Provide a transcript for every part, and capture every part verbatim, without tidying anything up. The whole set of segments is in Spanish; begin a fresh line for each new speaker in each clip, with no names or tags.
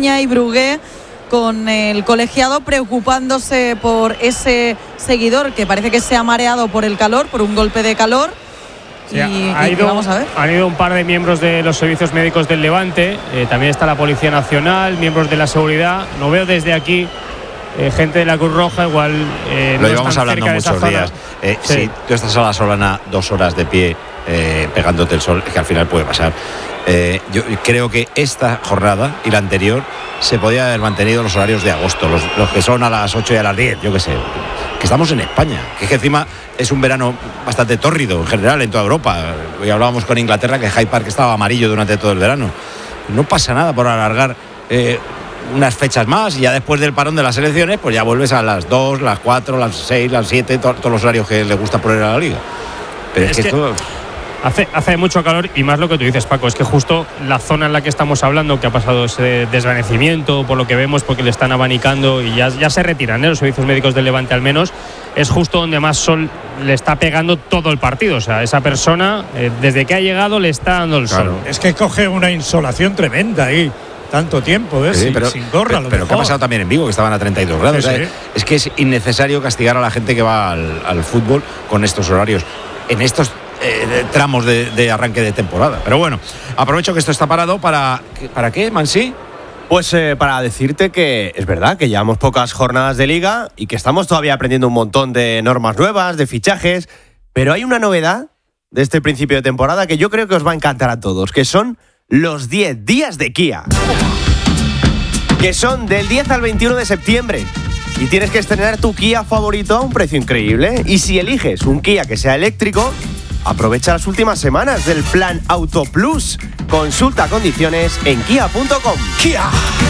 Rafinha y Brugué, con el colegiado preocupándose por ese seguidor que parece que se ha mareado por el calor, por un golpe de calor.
Sí,
y,
ha
y
ido,
vamos a ver.
Han ido un par de miembros de los servicios médicos del Levante, eh, también está la Policía Nacional, miembros de la seguridad. No veo desde aquí eh, gente de la Cruz Roja, igual eh,
lo
no
llevamos
están
hablando
cerca de esa
muchos
zona.
días. Eh,
Sí.
Si tú estás a la Solana dos horas de pie eh, pegándote el sol, es que al final puede pasar. Eh, yo creo que esta jornada y la anterior se podía haber mantenido los horarios de agosto, los, los que son a las ocho y a las diez, yo qué sé. Que estamos en España, que es que encima es un verano bastante tórrido en general en toda Europa. Hoy hablábamos con Inglaterra que Hyde Park estaba amarillo durante todo el verano. No pasa nada por alargar eh, unas fechas más y ya después del parón de las elecciones pues ya vuelves a las dos, las cuatro, las seis, las siete, to- todos los horarios que le gusta poner a la liga. Pero es,
Es
que,
que-
esto...
Hace, hace mucho calor y más lo que tú dices, Paco, es que justo la zona en la que estamos hablando, que ha pasado ese desvanecimiento, por lo que vemos, porque le están abanicando y ya, ya se retiran, ¿eh? Los servicios médicos del Levante al menos, es justo donde más sol le está pegando todo el partido. O sea, esa persona, eh, desde que ha llegado, le está dando el
Claro.
sol.
Es que coge una insolación tremenda ahí, tanto tiempo, ¿eh?
Sí,
sin,
pero,
sin gorra,
pero,
lo
pero ¿qué ha pasado también en Vigo? Que estaban a treinta y dos grados.
Sí,
O sea,
sí.
Es que es innecesario castigar a la gente que va al, al fútbol con estos horarios, en estos eh, tramos de, de arranque de temporada. Pero bueno, aprovecho que esto está parado para... ¿Para qué, Mansi?
Pues eh, para decirte que es verdad que llevamos pocas jornadas de liga y que estamos todavía aprendiendo un montón de normas nuevas, de fichajes, pero hay una novedad de este principio de temporada que yo creo que os va a encantar a todos, que son los diez días de Kia. Que son del diez al veintiuno de septiembre. Y tienes que estrenar tu Kia favorito a un precio increíble. Y si eliges un Kia que sea eléctrico, aprovecha las últimas semanas del plan Auto Plus. Consulta condiciones en kia punto com.
Kia.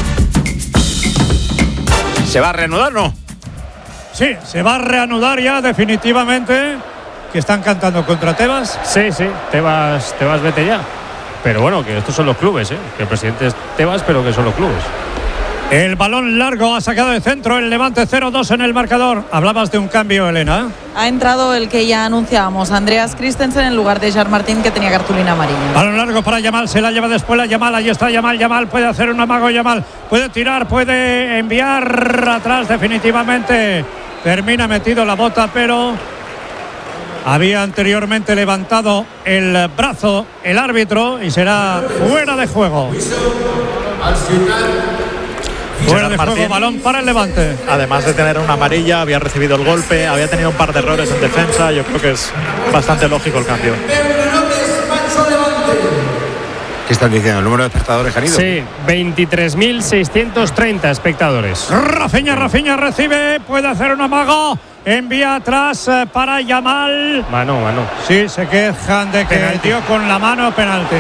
¿Se va a reanudar o no?
Sí, se va a reanudar ya definitivamente. Que están cantando contra Tebas.
Sí, sí, Tebas, Tebas vete ya. Pero bueno, que estos son los clubes, ¿eh? Que el presidente es Tebas, pero que son los clubes.
El balón largo ha sacado de centro el Levante, cero dos en el marcador. Hablabas de un cambio, Elena.
Ha entrado el que ya anunciábamos, Andreas Christensen, en lugar de Jar Martín, que tenía cartulina amarilla.
Balón largo para Yamal, se la lleva después la Yamal, ahí está Yamal, Yamal puede hacer un amago, Yamal puede tirar, puede enviar atrás definitivamente. Termina metido la bota, pero había anteriormente levantado el brazo el árbitro y será fuera de juego. Fuera de juego, balón para el Levante.
Además de tener una amarilla, había recibido el golpe, había tenido un par de errores en defensa. Yo creo que es bastante lógico el cambio.
¿Qué están diciendo? ¿El número de espectadores que han ido?
Sí, veintitrés mil seiscientos treinta espectadores.
Rafinha, Rafinha recibe, puede hacer un amago, envía atrás eh, para Yamal.
Mano, mano.
Sí, se quejan de que
Penalti.
dio con la mano penalti.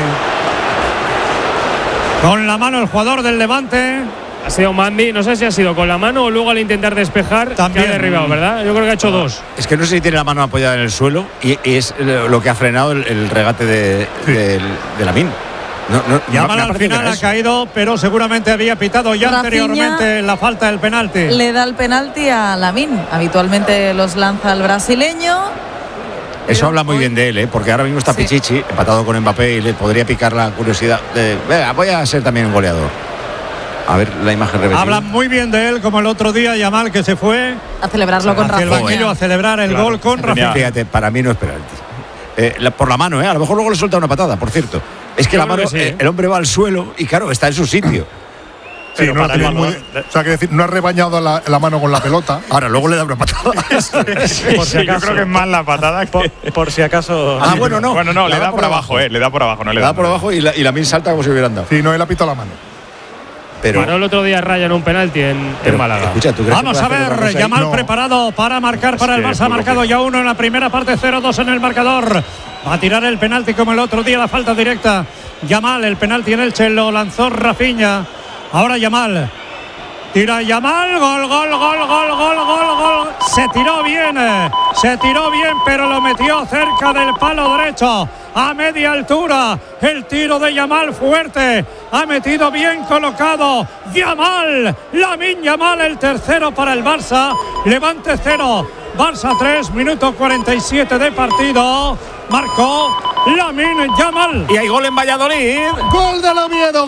Con la mano el jugador del Levante.
Ha sido Mandy, no sé si ha sido con la mano o luego al intentar despejar
También.
que ha derribado, ¿verdad? Yo creo que ha hecho dos.
Es que no sé si tiene la mano apoyada en el suelo y, y es lo que ha frenado el, el regate de, de, de Lamine. No, no,
Yamal
me
al
parece que
final
era
ha
eso.
caído, pero seguramente había pitado ya
Rafinha
anteriormente la falta del penalti.
Le da el penalti a Lamine. Habitualmente los lanza el brasileño.
Eso
pero
habla muy
hoy-
bien de él, ¿eh? Porque ahora mismo está
Sí.
Pichichi, empatado con Mbappé, y le podría picar la curiosidad de, venga, voy a ser también un goleador. A ver la imagen repetida.
Hablan muy bien de él, como el otro día Yamal, que se fue
A celebrarlo con
hacia el banquillo a
Rafinha.
celebrar el
Claro,
gol con
tenía-
Rafinha.
Fíjate, para mí no es penalti. Eh, la- por la mano, ¿eh? A lo mejor luego le suelta una patada, por cierto. Es que
Yo
la
creo
mano,
que sí,
eh,
¿eh?
el hombre va al suelo y claro, está en su sitio.
Sí,
Pero
no, lo
para el
tiene muy-
balón-
o sea, que decir, no ha rebañado la, la mano con la pelota. Ahora, luego le da una patada.
Por si acaso,
Yo creo que es más la patada que...
por, por si acaso.
Ah, bueno, no.
Bueno, no,
La
le da por abajo, eh. Le da por abajo, no le,
Le da por abajo y la, y la Min salta como si hubiera andado.
Sí, no, él ha pitado la mano.
Pero,
Paró el otro día Raya en un penalti en,
pero,
en Málaga.
escucha, ¿tú crees
Vamos
que
a
puede hacer otra
ver,
cosa ahí?
Yamal
No.
preparado para marcar para
Es
el
que
Barça.
es
Ha
muy
marcado
lógico.
ya uno en la primera parte, cero dos en el marcador. Va a tirar el penalti como el otro día, la falta directa. Yamal, el penalti en Elche, lo lanzó Rafinha. Ahora Yamal. Tira Yamal, gol, gol, gol, gol, gol, gol, gol. Se tiró bien, eh, se tiró bien, pero lo metió cerca del palo derecho, a media altura. El tiro de Yamal fuerte, ha metido bien colocado. Yamal, Lamine Yamal, el tercero para el Barça. Levante cero, Barça tres, minuto cuarenta y siete de partido. Marcó Lamine Yamal.
Y hay gol en Valladolid.
Gol del Oviedo,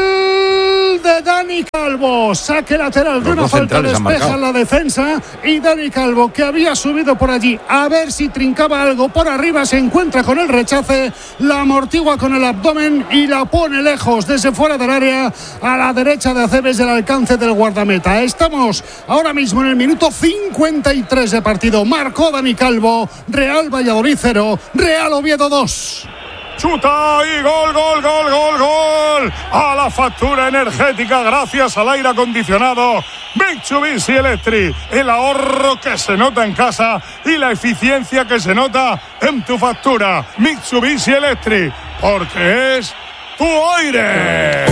gol de Dani Calvo. Saque lateral de
Los
una
dos
falta,
centrales han
despeja
marcado.
la defensa. Y Dani Calvo, que había subido por allí a ver si trincaba algo por arriba, se encuentra con el rechace, la amortigua con el abdomen y la pone lejos, desde fuera del área, a la derecha de Aceves, del alcance del guardameta. Estamos ahora mismo en el minuto cincuenta y tres de partido. Marcó Dani Calvo. Real Valladolid cero, Real Oviedo dos.
Chuta y gol, gol, gol, gol, gol. A la factura energética gracias al aire acondicionado Mitsubishi Electric. El ahorro que se nota en casa y la eficiencia que se nota en tu factura. Mitsubishi Electric, porque es tu aire.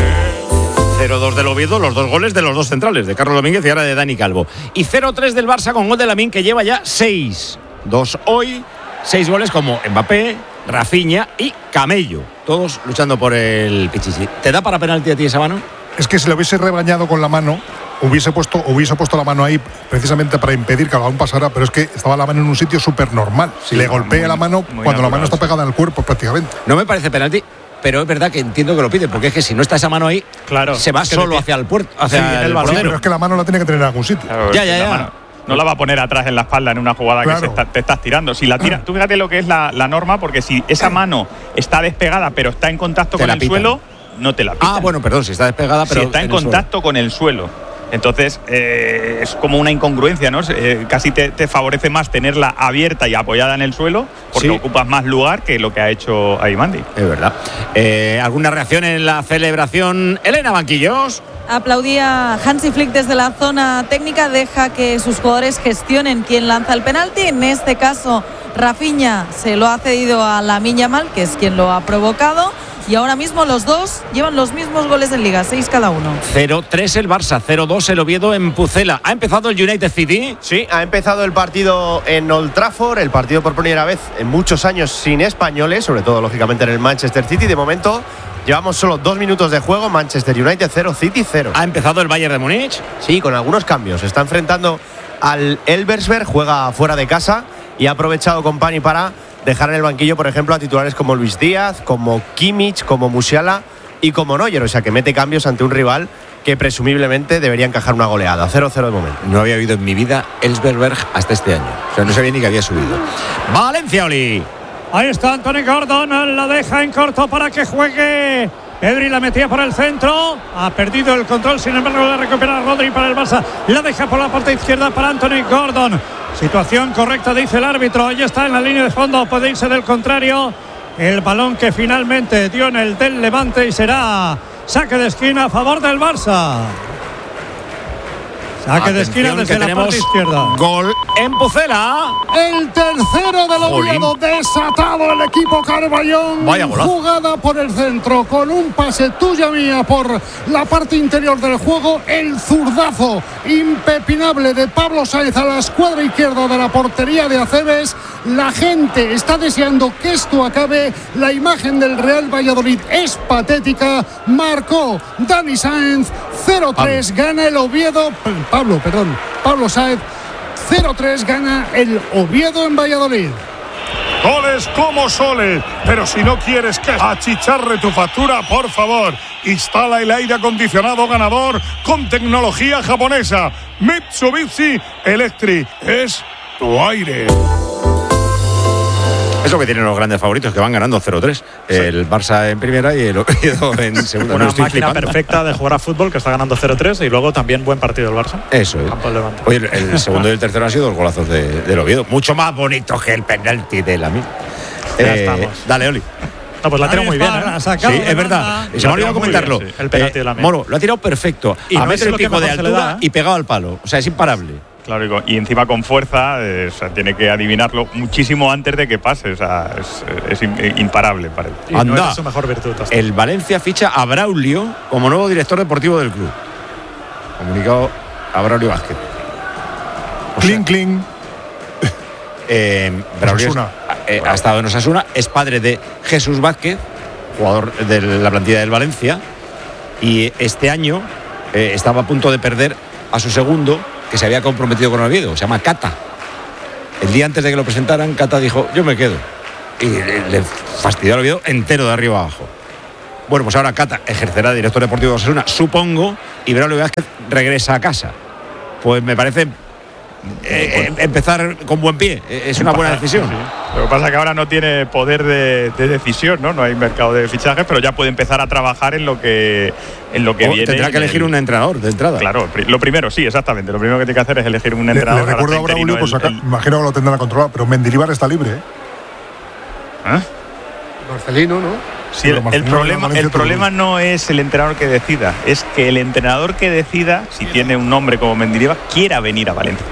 cero dos del Oviedo, los dos goles de los dos centrales, de Carlos Domínguez y ahora de Dani Calvo. Y cero tres del Barça con gol de Lamine, que lleva ya seis. Dos hoy, seis goles como Mbappé, Rafinha y Camello. Todos luchando por el Pichichi. ¿Te da para penalti a ti esa mano?
Es que si lo hubiese rebañado con la mano, hubiese puesto, hubiese puesto la mano ahí precisamente para impedir que el balón pasara, pero es que estaba la mano en un sitio súper normal. Si
Sí,
le golpea
muy,
la mano
muy
cuando la mano
natural,
está
sí.
pegada al cuerpo prácticamente.
No me parece penalti, pero es verdad que entiendo que lo pide, porque es que si no está esa mano ahí,
Claro,
se va
es que
solo
le-
hacia el puerto, hacia
Sí,
el,
el balón,
Sí,
portero.
pero es que la mano la tiene que tener en algún sitio.
Claro,
Ya,
es
ya,
que la
ya.
mano no la va a poner atrás en la espalda en una jugada
Claro.
que se está- te estás tirando. Si la tira, tú fíjate lo que es la, la norma, porque si esa mano está despegada pero está en contacto
Te
con
la
el
pitan.
suelo, no te la pitan.
Ah, bueno, perdón, si está despegada, pero
si está en,
el suelo.
contacto con el suelo. Entonces, eh, es como una incongruencia, ¿no? Eh, casi te, te favorece más tenerla abierta y apoyada en el suelo, porque
Sí.
ocupas más lugar que lo que ha hecho Aymandi.
Es verdad. Eh, ¿Alguna reacción en la celebración? Elena Banquillos.
Aplaudía Hansi Flick desde la zona técnica, deja que sus jugadores gestionen quién lanza el penalti. En este caso, Rafinha se lo ha cedido a Lamine Yamal, que es quien lo ha provocado. Y ahora mismo los dos llevan los mismos goles en Liga, seis cada uno.
cero tres el Barça, cero dos el Oviedo en Pucela. ¿Ha empezado el United City?
Sí, ha empezado el partido en Old Trafford, el partido por primera vez en muchos años sin españoles, sobre todo lógicamente en el Manchester City. De momento llevamos solo dos minutos de juego, Manchester United cero, City cero.
¿Ha empezado el Bayern de Múnich?
Sí, con algunos cambios. Se está enfrentando al Elversberg, juega fuera de casa y ha aprovechado Kompany para dejar en el banquillo, por ejemplo, a titulares como Luis Díaz, como Kimmich, como Musiala y como Neuer. O sea, que mete cambios ante un rival que presumiblemente debería encajar una goleada. cero cero de momento.
No había oído en mi vida Elversberg hasta este año. O sea, no sabía ni que había subido. Valencia, Oli.
Ahí está Anthony Gordon, la deja en corto para que juegue. Pedri la metía por el centro, ha perdido el control, sin embargo la recupera Rodri para el Barça, la deja por la parte izquierda para Anthony Gordon. Situación correcta, dice el árbitro, ahí está en la línea de fondo, puede irse del contrario. El balón que finalmente dio en el del Levante y será saque de esquina a favor del Barça. Saque de esquina
Atención,
desde
que
la
tenemos
parte izquierda.
Gol en Pucela.
El tercero del Oviedo, desatado el equipo Carballón.
Vaya golazo.
Jugada por el centro con un pase tuya mía por la parte interior del juego. El zurdazo impepinable de Pablo Sáenz a la escuadra izquierda de la portería de Aceves. La gente está deseando que esto acabe. La imagen del Real Valladolid es patética. Marcó Dani Sáenz. cero tres gana el Oviedo. Pablo, perdón. Pablo Sáenz. cero tres gana el Oviedo en Valladolid.
Goles como soles, pero si no quieres que achicharre tu factura, por favor, instala el aire acondicionado ganador con tecnología japonesa. Mitsubishi Electric es tu aire.
Es lo que tienen los grandes favoritos, que van ganando cero tres. El Barça en primera y el Oviedo en segunda.
Una
No, estoy
máquina
flipando.
perfecta de jugar a fútbol, que está ganando cero tres, y luego también buen partido del Barça.
Eso es.
Campo del Levante.
Oye, el, el segundo y el tercero han sido los golazos de, del Oviedo. Mucho más bonito que el penalti de Lamine.
Ya estamos.
Dale, Oli.
No, pues la
Ahí
tiro muy bien,
está,
¿eh?
ha sacado
Sí,
de
es verdad.
banda.
Se me ha
Lo ha
olvidado
tirado muy
comentarlo.
bien, sí, el penalti de Lamine.
Moro, lo ha tirado perfecto.
Y
a
no es
metro y
lo que
pico de
mejor se le
altura
da, ¿eh?
y pegado al palo. O sea, es imparable.
Claro, y con- y encima con fuerza, eh, o sea, tiene que adivinarlo muchísimo antes de que pase. O sea, es, es im- imparable para él.
Y no
Anda.
es su mejor virtud. hasta-
El Valencia ficha a Braulio como nuevo director deportivo del club. Comunicado a Braulio Vázquez. O sea,
Cling, cling.
Eh, Braulio es-
Osasuna.
eh, ha estado en Osasuna, es padre de Jesús Vázquez, jugador de la plantilla del Valencia, y este año eh, estaba a punto de perder a su segundo, que se había comprometido con el Oviedo, se llama Cata. El día antes de que lo presentaran, Cata dijo, yo me quedo. y le, le fastidió el Oviedo entero de arriba abajo. Bueno, pues ahora Cata ejercerá director deportivo de Osasuna, supongo, y Braulio Vázquez regresa a casa. Pues me parece eh, empezar con buen pie. Es una buena decisión.
Sí. Lo que pasa es que ahora no tiene poder de, de decisión, ¿no? No hay mercado de fichajes, pero ya puede empezar a trabajar en lo que en lo que
o
viene.
Tendrá que elegir el, un entrenador de entrada.
Claro, lo primero, sí, sí, Lo primero que tiene que hacer es elegir un entrenador.
Le, le recuerdo a Braulio, pues acá, el, el... imagino que lo tendrán controlado, pero Mendilibar está libre, ¿eh?
¿Ah?
Marcelino, ¿no?
Sí, el, el problema, el problema no es el entrenador que decida, es que el entrenador que decida, si tiene un nombre como Mendilibar, quiera venir a Valencia.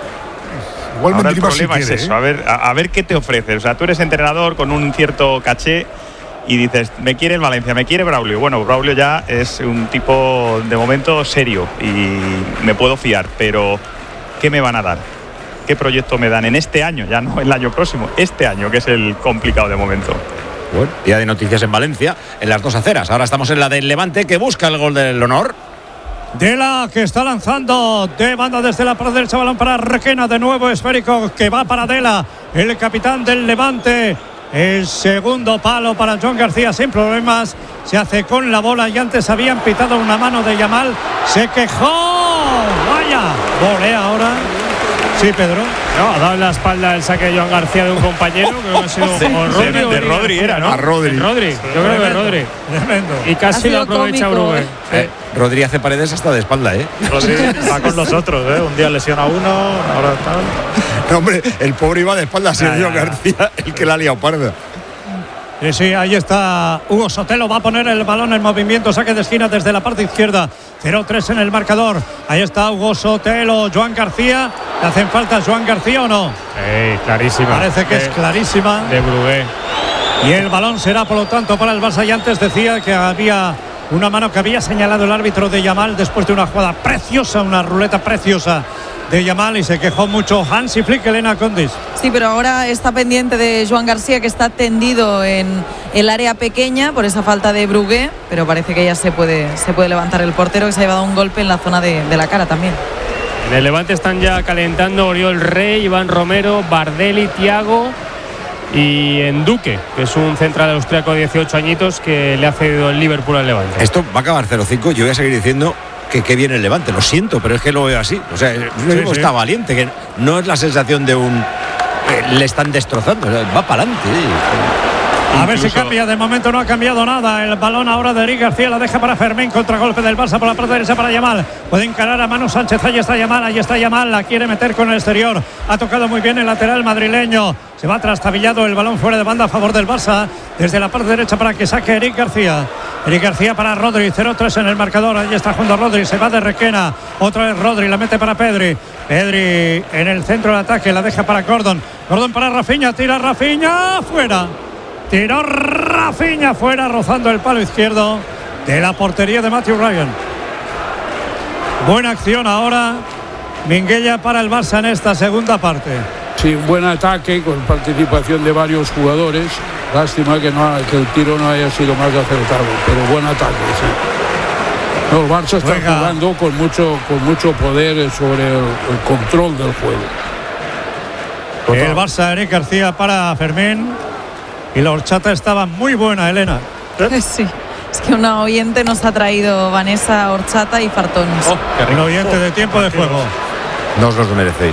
Igual
Ahora el problema
si quiere,
es eso,
¿eh?
a ver, a, a ver qué te ofrece. O sea, tú eres entrenador con un cierto caché y dices, me quiere el Valencia, me quiere Braulio. Bueno, Braulio ya es un tipo de momento serio y me puedo fiar, pero ¿qué me van a dar? ¿Qué proyecto me dan en este año? Ya no el año próximo, este año, que es el complicado de momento.
Bueno, día de noticias en Valencia, en las dos aceras. Ahora estamos en la del Levante, que busca el gol del honor.
Dela, que está lanzando de banda desde la parte derecha, balón para Requena, de nuevo esférico que va para Dela, el capitán del Levante. El segundo palo para Joan García sin problemas, se hace con la bola y antes habían pitado una mano de Yamal, se quejó, vaya, volea ahora. Sí, Pedro.
No, ha dado en la espalda el saque de Joan García de un compañero, creo que ha sido o Rodri,
de, de Rodri era, ¿no?
A Rodri.
Rodri,
Sí,
yo creo que Rodri.
Tremendo.
Y casi lo aprovecha Brugge.
Eh, Rodri hace paredes hasta de espalda, ¿eh?
Rodri va con nosotros, ¿eh? Un día lesiona a uno, ahora tal.
No, hombre, el pobre iba de espalda, ha sido Joan García el que la ha liado parda.
Sí, sí, ahí está Hugo Sotelo, va a poner el balón en movimiento, saque de esquina desde la parte izquierda, cero tres en el marcador, ahí está Hugo Sotelo, Joan García, ¿le hacen falta Joan García o no?
Sí, clarísima.
Parece que
de,
es clarísima.
De Brugge.
Y el balón será por lo tanto para el Barça, y antes decía que había una mano que había señalado el árbitro de Yamal después de una jugada preciosa, una ruleta preciosa de Yamal, y se quejó mucho Hansi Flick, Elena Condis.
Sí, pero ahora está pendiente de Joan García, que está tendido en el área pequeña por esa falta de Brugge, pero parece que ya se puede, se puede levantar el portero, que se ha llevado un golpe en la zona de, de la cara también.
En el Levante están ya calentando Oriol Rey, Iván Romero, Bardelli, Thiago y Enduque, que es un central austriaco de dieciocho añitos que le ha cedido el Liverpool al Levante.
Esto va a acabar cero cinco, yo voy a seguir diciendo que qué bien el Levante, lo siento, pero es que lo veo así. O sea, el
sí,
equipo
sí.
está valiente, que no es la sensación de un eh, le están destrozando, o sea, va para adelante.
A ver si cambia, de momento no ha cambiado nada. El balón ahora de Eric García, la deja para Fermín, contragolpe del Barça por la parte derecha para Yamal. Puede encarar a Manu Sánchez, ahí está Yamal, ahí está Yamal, la quiere meter con el exterior. Ha tocado muy bien el lateral madrileño. Se va trastabillado el balón fuera de banda a favor del Barça, desde la parte derecha para que saque Eric García. Eric García para Rodri, cero tres en el marcador, ahí está jugando Rodri, se va de Requena, otra vez Rodri, la mete para Pedri. Pedri en el centro del ataque, la deja para Gordon. Gordon para Rafinha, tira Rafinha, fuera. Tiró Rafinha fuera, rozando el palo izquierdo de la portería de Matthew Ryan. Buena acción ahora, Minguella para el Barça en esta segunda parte.
Sí, un buen ataque con participación de varios jugadores. Lástima que, no, que el tiro no haya sido más acertado, pero buen ataque, sí. No, el Barça está Juega. jugando con mucho, con mucho poder sobre el, el control del juego.
Total. El Barça, Eric García para Fermín. Y la horchata estaba muy buena, Elena.
¿Eh? Sí, es que una oyente nos ha traído Vanessa horchata y fartones.
Oh, un oyente de tiempo de juego.
No os los merecéis.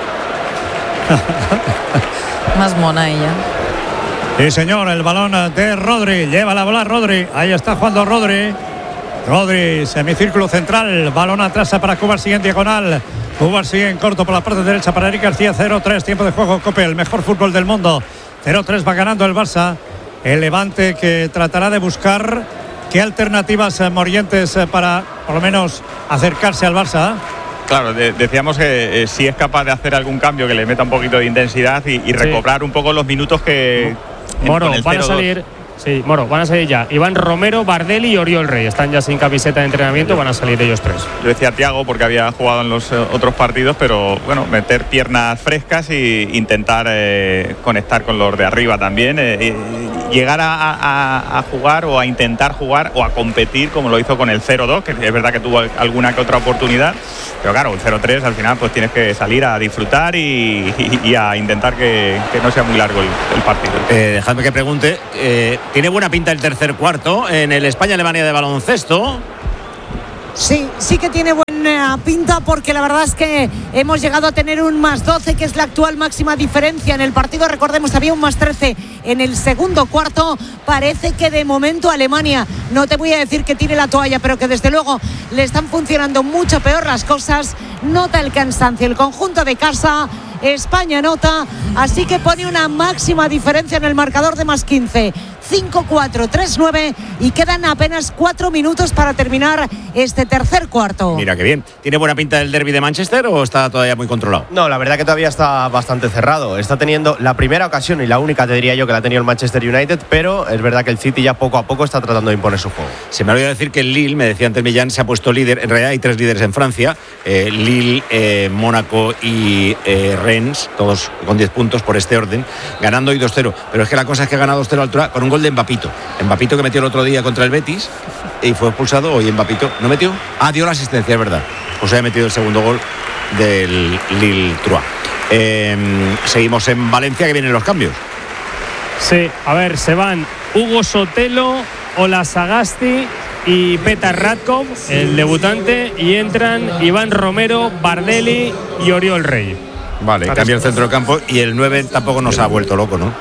Más mona ella.
Sí, señor, el balón de Rodri. Lleva la bola Rodri. Ahí está jugando Rodri. Rodri, semicírculo central. Balón atrás para Cubar, sigue en diagonal. Cubar sigue en corto por la parte derecha para Eric García. cero tres, tiempo de juego. Cope, el mejor fútbol del mundo. cero tres va ganando el Barça. El Levante, que tratará de buscar qué alternativas eh, Morientes eh, para por lo menos acercarse al Barça.
Claro, de, decíamos que eh, si es capaz de hacer algún cambio que le meta un poquito de intensidad y, y recobrar sí. un poco los minutos que
Moro, van a salir. Sí, Moro, van a salir ya Iván Romero, Bardelli y Oriol Rey. Están ya sin camiseta de entrenamiento, van a salir ellos tres.
Yo decía Thiago porque había jugado en los eh, otros partidos, pero bueno, meter piernas frescas e intentar eh, conectar con los de arriba también. Eh, llegar a, a, a jugar o a intentar jugar o a competir como lo hizo con el cero dos, que es verdad que tuvo alguna que otra oportunidad, pero claro, el cero tres al final pues tienes que salir a disfrutar y, y, y a intentar que, que no sea muy largo el, el partido.
Eh, dejadme que pregunte, eh, ¿tiene buena pinta el tercer cuarto en el España-Alemania de baloncesto?
Sí, sí que tiene buena pinta porque la verdad es que hemos llegado a tener un más doce, que es la actual máxima diferencia en el partido. Recordemos, había un más trece en el segundo cuarto. Parece que de momento Alemania, no te voy a decir que tire la toalla, pero que desde luego le están funcionando mucho peor las cosas. Nota el cansancio el conjunto de casa. España nota, así que pone una máxima diferencia en el marcador de más quince. cinco cuatro, tres nueve y quedan apenas cuatro minutos para terminar este tercer cuarto.
Mira qué bien. ¿Tiene buena pinta el derbi de Manchester o está todavía muy controlado?
No, la verdad que todavía está bastante cerrado. Está teniendo la primera ocasión y la única, te diría yo, que la ha tenido el Manchester United, pero es verdad que el City ya poco a poco está tratando de imponer su juego.
Se me olvidó decir que el Lille, me decía antes Millán, se ha puesto líder. En realidad hay tres líderes en Francia, eh, Lille, eh, Mónaco y eh, Rennes, todos con diez puntos por este orden, ganando hoy dos cero. Pero es que la cosa es que ha ganado dos cero altura con un gol de Mbappito. Mbappito que metió el otro día contra el Betis y fue expulsado. Hoy Mbappito no metió. Ah, dio la asistencia, es verdad. Pues ha metido el segundo gol del Lille Troyes. Eh, seguimos en Valencia, que vienen los cambios.
Sí, a ver, se van Hugo Sotelo, Ola Sagasti y Petar Radkov, el debutante, y entran Iván Romero, Bardelli y Oriol Rey.
Vale, cambia el centro del campo y el nueve tampoco nos ha vuelto loco, ¿no?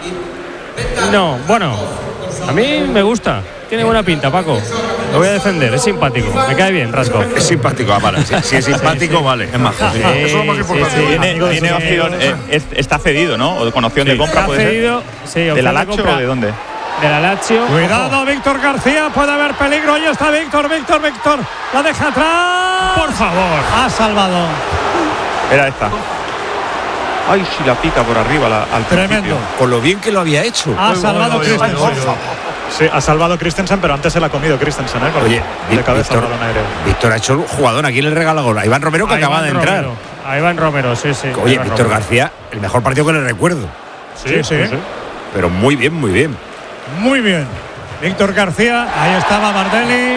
No, bueno, a mí me gusta. Tiene buena pinta, Paco. Lo voy a defender, es simpático. Me cae bien, Radkov.
Es simpático, ah, vale. Si, si es simpático, sí, sí. Vale. Es majo.
Sí, eso es lo más importante. Sí, sí. Tiene, tiene opción, eh, es, está cedido, ¿no? O con opción sí, de compra, puede
cedido,
ser. Sí, ¿de la Lazio o de dónde?
De la Lazio.
Cuidado, Víctor García, puede haber peligro. Ahí está Víctor, Víctor, Víctor. La deja atrás.
Por favor.
Ha salvado.
Era esta. Ay, si la pica por arriba la, al
tremendo
principio.
Con lo bien que lo había hecho.
Ha Muy salvado bueno, Christensen.
Sí, ha salvado Christensen, pero antes se la ha comido Christensen, ¿eh? Con
Oye,
de cabeza
Víctor, Víctor ha hecho un jugador. ¿A quién le regala gol? A Iván Romero, que a acaba Iván de entrar.
Romero. A Iván Romero, sí, sí.
Oye,
Iván
Víctor
Romero.
García, el mejor partido que le recuerdo.
Sí, sí, sí.
Pero muy bien, muy bien.
Muy bien. Víctor García, ahí estaba Bardelli.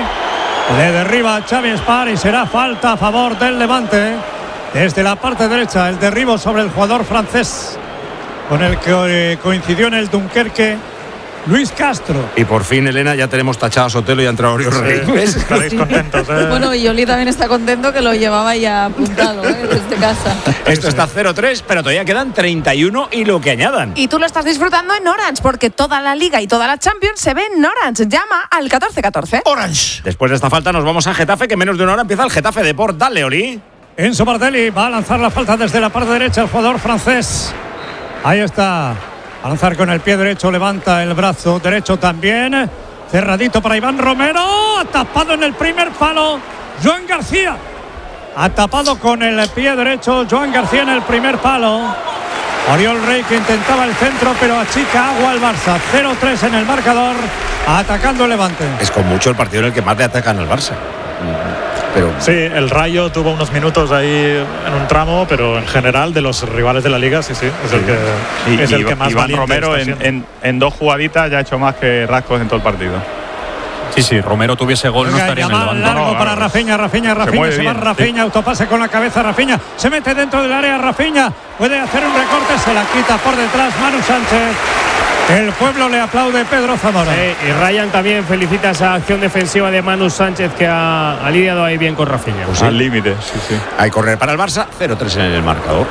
Le derriba a Xavi Spar y será falta a favor del Levante. Desde la parte derecha, el derribo sobre el jugador francés con el que coincidió en el Dunkerque Luis Castro.
Y por fin, Elena, ya tenemos tachado a Sotelo y ha entrado Oriol Rey.
Sí, estaréis contentos, ¿eh?
Bueno, y Oli también está contento, que lo llevaba ya apuntado, ¿eh? Desde casa.
Esto está cero tres, pero todavía quedan treinta y uno y lo que añadan.
Y tú lo estás disfrutando en Orange, porque toda la Liga y toda la Champions se ve en Orange. Llama al catorce catorce.
Orange. Después de esta falta nos vamos a Getafe, que en menos de una hora empieza el Getafe Deport. Dale, Oli.
Enzo Bardelli va a lanzar la falta desde la parte derecha, el jugador francés. Ahí está. A lanzar con el pie derecho, levanta el brazo derecho también. Cerradito para Iván Romero. Ha tapado en el primer palo Joan García. Ha tapado con el pie derecho Joan García en el primer palo. Oriol Rey, que intentaba el centro, pero achica agua al Barça. cero tres en el marcador, atacando el Levante.
Es con mucho el partido en el que más le atacan al Barça. Pero...
Sí, el Rayo tuvo unos minutos ahí en un tramo, pero en general de los rivales de la Liga, sí, sí, es sí. el que,
y,
es el
y,
que más
Iván Romero en, en, en dos jugaditas ya ha hecho más que Rascos en todo el partido.
Sí, sí, Romero tuviese gol, Venga, no estaría en el Levante.
Largo
no,
para Rafinha, Rafinha, Rafinha, se, se va Rafinha, sí. Autopase con la cabeza Rafinha, se mete dentro del área Rafinha, puede hacer un recorte, se la quita por detrás Manu Sánchez. El pueblo le aplaude, Pedro Zamora.
Sí, y Ryan también felicita esa acción defensiva de Manu Sánchez, que ha, ha lidiado ahí bien con Rafinha.
Pues al límite, sí, sí.
Hay que correr para el Barça, cero tres en el marcador.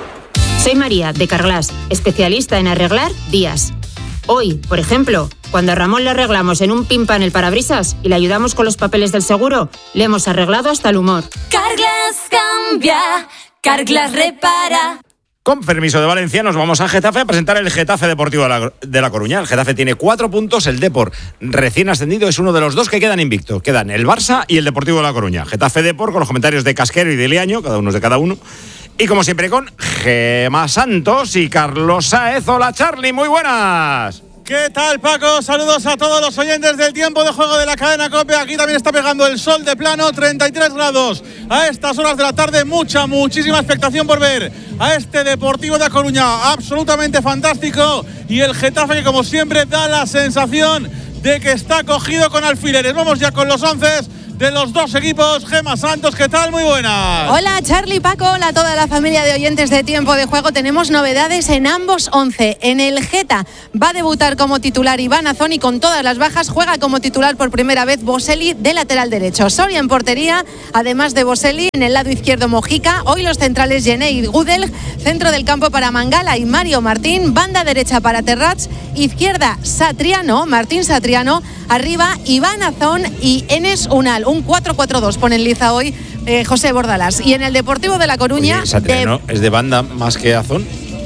Soy María, de Carglass, especialista en arreglar vías. Hoy, por ejemplo, cuando a Ramón le arreglamos en un pin pan el parabrisas y le ayudamos con los papeles del seguro, le hemos arreglado hasta el humor.
Carglass cambia, Carglass repara.
Con permiso de Valencia nos vamos a Getafe a presentar el Getafe Deportivo de la, de la Coruña. El Getafe tiene cuatro puntos, el Depor recién ascendido es uno de los dos que quedan invictos. Quedan el Barça y el Deportivo de la Coruña. Getafe Depor con los comentarios de Casquero y de Liaño, cada uno es de cada uno. Y como siempre con Gema Santos y Carlos Sáez. Hola Charlie, muy buenas.
¿Qué tal, Paco? Saludos a todos los oyentes del tiempo de juego de la cadena COPE. Aquí también está pegando el sol de plano, treinta y tres grados. A estas horas de la tarde, mucha, muchísima expectación por ver a este Deportivo de A Coruña. Absolutamente fantástico. Y el Getafe, que como siempre da la sensación de que está cogido con alfileres. Vamos ya con los once de los dos equipos. Gemma Santos, ¿qué tal? Muy buenas.
Hola Charlie, Paco, hola a toda la familia de oyentes de Tiempo de Juego. Tenemos novedades en ambos once. En el Geta va a debutar como titular Iván Azón y con todas las bajas juega como titular por primera vez Boselli de lateral derecho. Soria en portería, además de Boselli, en el lado izquierdo Mojica. Hoy los centrales Jenei y Gudel, centro del campo para Mangala y Mario Martín, banda derecha para Terrats, izquierda Satriano, Martín Satriano, arriba Iván Azón y Enes Unal. Un cuatro cuatro dos pone en liza hoy eh, José Bordalás. Y en el Deportivo de La Coruña...
Oye, Satriano de... es de banda más que Azón.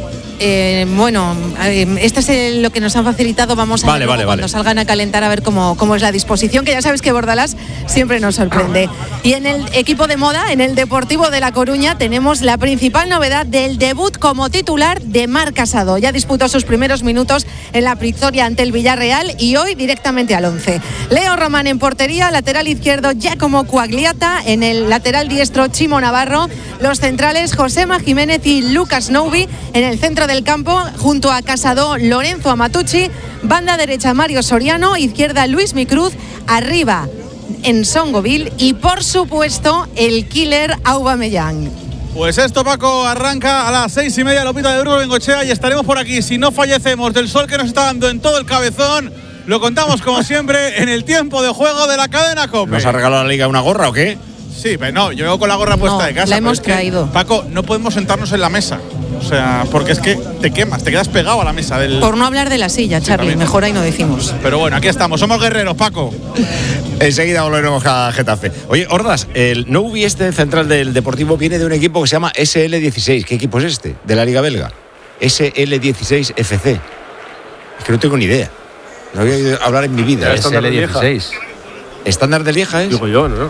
Eh, bueno, eh, este es el, lo que nos han facilitado. Vamos a
vale,
ver
vale,
cuando
vale.
salgan a calentar a ver cómo, cómo es la disposición, que ya sabes que Bordalás siempre nos sorprende. Y en el equipo de moda, en el Deportivo de La Coruña, tenemos la principal novedad del debut como titular de Marc Casado. Ya disputó sus primeros minutos en la victoria ante el Villarreal y hoy directamente al once. Leo Román en portería, lateral izquierdo Giacomo Quagliata, en el lateral diestro Chimo Navarro, los centrales Josema Jiménez y Lucas Noubi, en el centro del campo junto a Casado Lorenzo Amatucci, banda derecha Mario Soriano, izquierda Luis Micruz, arriba en Songoville y por supuesto el killer Aubameyang.
Pues esto, Paco, arranca a las seis y media, Lopita de Burgos Bengochea, y estaremos por aquí, si no fallecemos del sol que nos está dando en todo el cabezón. Lo contamos como siempre en el tiempo de juego de la cadena COPE.
¿Nos ha regalado la Liga una gorra o qué?
Sí, pero no, yo vengo con la gorra puesta
no,
de casa.
La hemos
es que,
traído.
Paco, no podemos sentarnos en la mesa. O sea, porque es que te quemas, te quedas pegado a la mesa del...
Por no hablar de la silla, Charlie,
sí,
mejor ahí no decimos.
Pero bueno, aquí estamos, somos guerreros, Paco.
Enseguida volveremos a Getafe. Oye, Ordas, el Noubi este central del Deportivo viene de un equipo que se llama S L dieciséis. ¿Qué equipo es este? De la Liga Belga. S L dieciséis F C. Es que no tengo ni idea. No había oído hablar en mi vida.
S L dieciséis.
¿Estándar de Lieja es?
Digo yo, ¿no?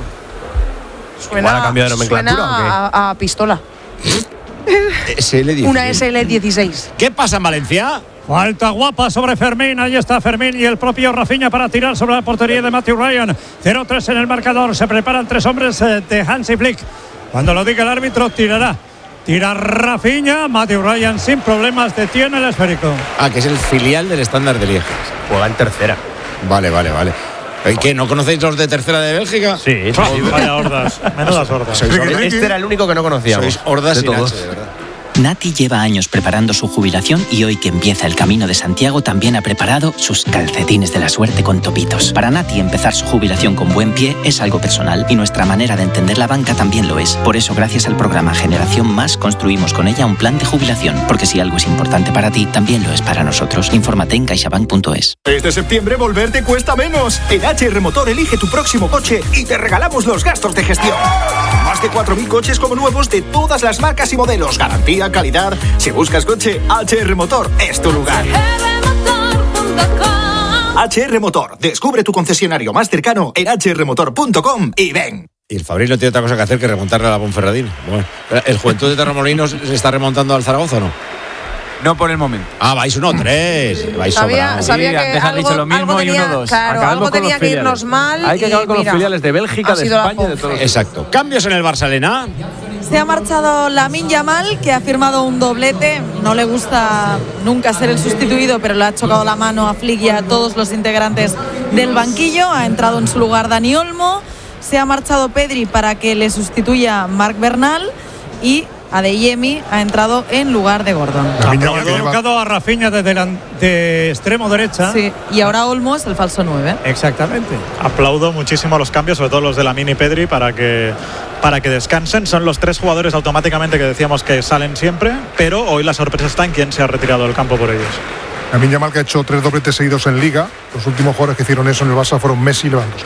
Suena,
¿Ha cambiado de nomenclatura
suena
o qué?
a, a pistola.
S L dieciséis.
Una S L dieciséis.
¿Qué pasa en Valencia?
Falta guapa sobre Fermín, ahí está Fermín y el propio Rafinha para tirar sobre la portería de Matthew Ryan. cero tres en el marcador, se preparan tres hombres de Hansi Flick. Cuando lo diga el árbitro, tirará. Tira Rafinha, Matthew Ryan sin problemas, detiene el esférico.
Ah, que es el filial del Estándar de Lieja.
Juega en tercera.
Vale, vale, vale. ¿Qué? ¿No conocéis los de tercera de Bélgica?
Sí, sí,
sí. Vaya hordas, menudas hordas.
Este era el único que no conocíamos.
Sois hordas
de
sin
todos.
H, de verdad.
Nati lleva años preparando su jubilación y hoy que empieza el Camino de Santiago también ha preparado sus calcetines de la suerte con topitos. Para Nati empezar su jubilación con buen pie es algo personal y nuestra manera de entender la banca también lo es. Por eso gracias al programa Generación Más construimos con ella un plan de jubilación, porque si algo es importante para ti, también lo es para nosotros. Infórmate en caixabank punto es.
Este septiembre volver te cuesta menos. En H R Motor elige tu próximo coche y te regalamos los gastos de gestión. Más de cuatro mil coches como nuevos de todas las marcas y modelos. Garantía, calidad. Si buscas coche, H R Motor es tu lugar. H R Motor. Descubre tu concesionario más cercano en h r motor punto com y ven.
Y el Fabril no tiene otra cosa que hacer que remontarle a la Ponferradina. Bueno, ¿el Juventud de Torremolinos se está remontando al Zaragoza o no?
No por el momento.
Ah, vais uno tres. Vais
Sabía,
sobrado.
sabía
Sí,
que
antes han
algo,
dicho lo mismo
algo
y
tenía,
uno dos.
claro,
Acabamos
algo
con
tenía
los
que
filiales.
irnos mal.
Hay que acabar
y
con
mira,
los filiales de Bélgica,
ha
de
sido la
España, de todos.
Exacto. Cambios en el Barça, Elena.
Se ha marchado Lamine Yamal, que ha firmado un doblete. No le gusta nunca ser el sustituido, pero le ha chocado la mano a Flick y a todos los integrantes del banquillo. Ha entrado en su lugar Dani Olmo. Se ha marchado Pedri para que le sustituya Marc Bernal. Y Adeyemi ha entrado en lugar de Gordon.
Ha colocado a Rafinha de, delan- de extremo derecha.
Sí, y ahora Olmo es el falso nueve.
Exactamente.
Aplaudo muchísimo los cambios, sobre todo los de Lamine y Pedri, para que, para que descansen. Son los tres jugadores automáticamente que decíamos que salen siempre, pero hoy la sorpresa está en quién se ha retirado del campo por ellos.
Lamine Yamal, que ha hecho tres dobletes seguidos en Liga. Los últimos jugadores que hicieron eso en el Barça fueron Messi y Lewandowski.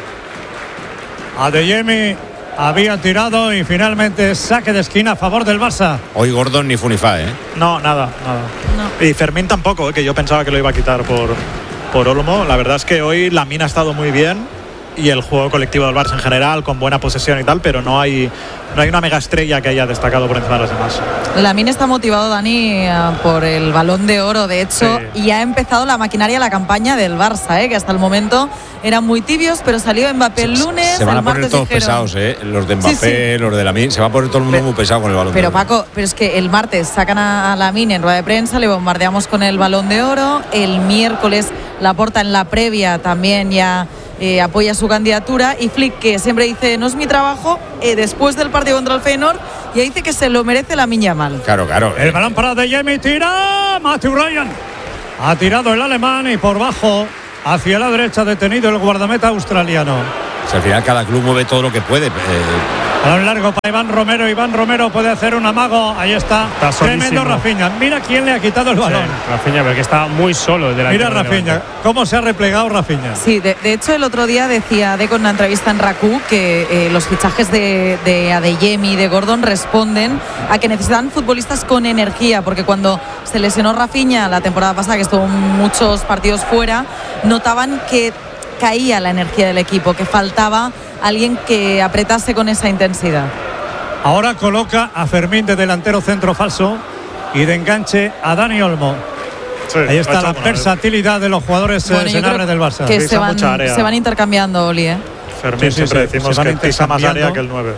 Adeyemi había tirado y finalmente saque de esquina a favor del Barça.
Hoy Gordon ni Funifá, ¿eh?
No, nada, nada. No. Y Fermín tampoco, ¿eh? Que yo pensaba que lo iba a quitar por, por Olmo. La verdad es que hoy Lamine ha estado muy bien y el juego colectivo del Barça en general, con buena posesión y tal, pero no hay, no hay una mega estrella que haya destacado por encima de las demás.
Lamine está motivado, Dani, por el Balón de Oro, de hecho, sí. Y ha empezado la maquinaria, la campaña del Barça, ¿eh? Que hasta el momento eran muy tibios, pero salió Mbappé el lunes.
Se van a poner todos
dijeron,
pesados, ¿eh? Los de Mbappé, sí, sí. Los de Lamine, se va a poner todo el mundo pero, muy pesado con el Balón
pero,
de Oro.
Pero Paco, pero es que el martes sacan a Lamine en rueda de prensa, le bombardeamos con el Balón de Oro, el miércoles Laporta en la previa también ya Eh, apoya su candidatura, y Flick, que siempre dice no es mi trabajo, eh, después del partido contra el Feyenoord ya dice que se lo merece Lamine Yamal.
Claro, claro.
El balón para De Jemi, tira Matthew Ryan. Ha tirado el alemán y por bajo hacia la derecha detenido el guardameta australiano.
O sea, al final cada club mueve todo lo que puede. Eh.
A lo largo para Iván Romero. Iván Romero puede hacer un amago. Ahí está.
Está
tremendo Rafinha. Mira quién le ha quitado el balón.
Sí, Rafinha, porque está muy solo.
Mira Rafinha. ¿Cómo se ha replegado Rafinha?
Sí, de, de hecho el otro día decía Deco en una entrevista en Raku que eh, los fichajes de, de Adeyemi y de Gordon responden a que necesitan futbolistas con energía, porque cuando se lesionó Rafinha la temporada pasada, que estuvo muchos partidos fuera, notaban que caía la energía del equipo, que faltaba alguien que apretase con esa intensidad.
Ahora coloca a Fermín de delantero centro falso y de enganche a Dani Olmo. Sí, ahí está la versatilidad de los jugadores bueno, eh, del Barça.
Que se van, se van intercambiando, Oli, ¿eh?
Fermín, sí, sí, siempre sí, decimos que pisa más área que el nueve.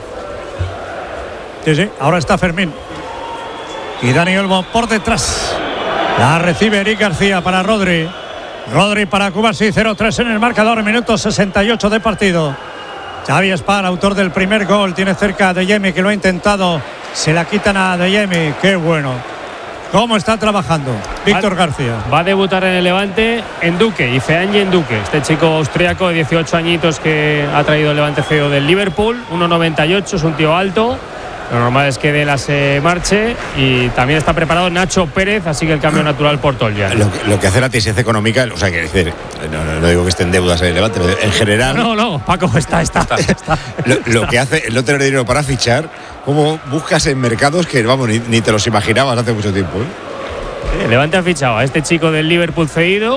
Sí, sí, ahora está Fermín. Y Dani Olmo por detrás. La recibe Eric García para Rodri. Rodri para Cubarsí, cero tres en el marcador, minuto sesenta y ocho de partido. Xavi Espar, autor del primer gol, tiene cerca a De Jemi, que lo ha intentado. Se la quitan a De Jemi, qué bueno. ¿Cómo está trabajando Víctor García?
Va a debutar en el Levante en Duque, y Feanji en Duque. Este chico austriaco de dieciocho añitos que ha traído el Levante cedido del Liverpool, uno noventa y ocho, es un tío alto. Lo normal es que Vela se marche, y también está preparado Nacho Pérez, así que el cambio natural por Toljan.
Lo, lo que hace la tesis económica, o sea, que decir, no, no, no digo que estén deudas en el Levante, pero en general.
No, no, Paco, está, está. está, está
lo, lo que hace es no tener dinero para fichar, como buscas en mercados que, vamos, ni, ni te los imaginabas hace mucho tiempo, ¿eh?
Sí, el Levante ha fichado a este chico del Liverpool cedido,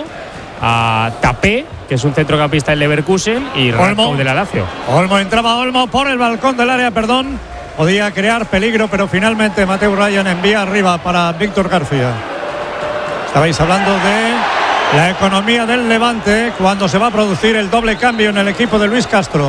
a Tapé, que es un centrocampista del Leverkusen, y Olmo de la Lazio.
Olmo, entraba Olmo por el balcón del área, perdón. Podía crear peligro, pero finalmente Matthew Ryan envía arriba para Víctor García. Estabais hablando de la economía del Levante cuando se va a producir el doble cambio en el equipo de Luis Castro.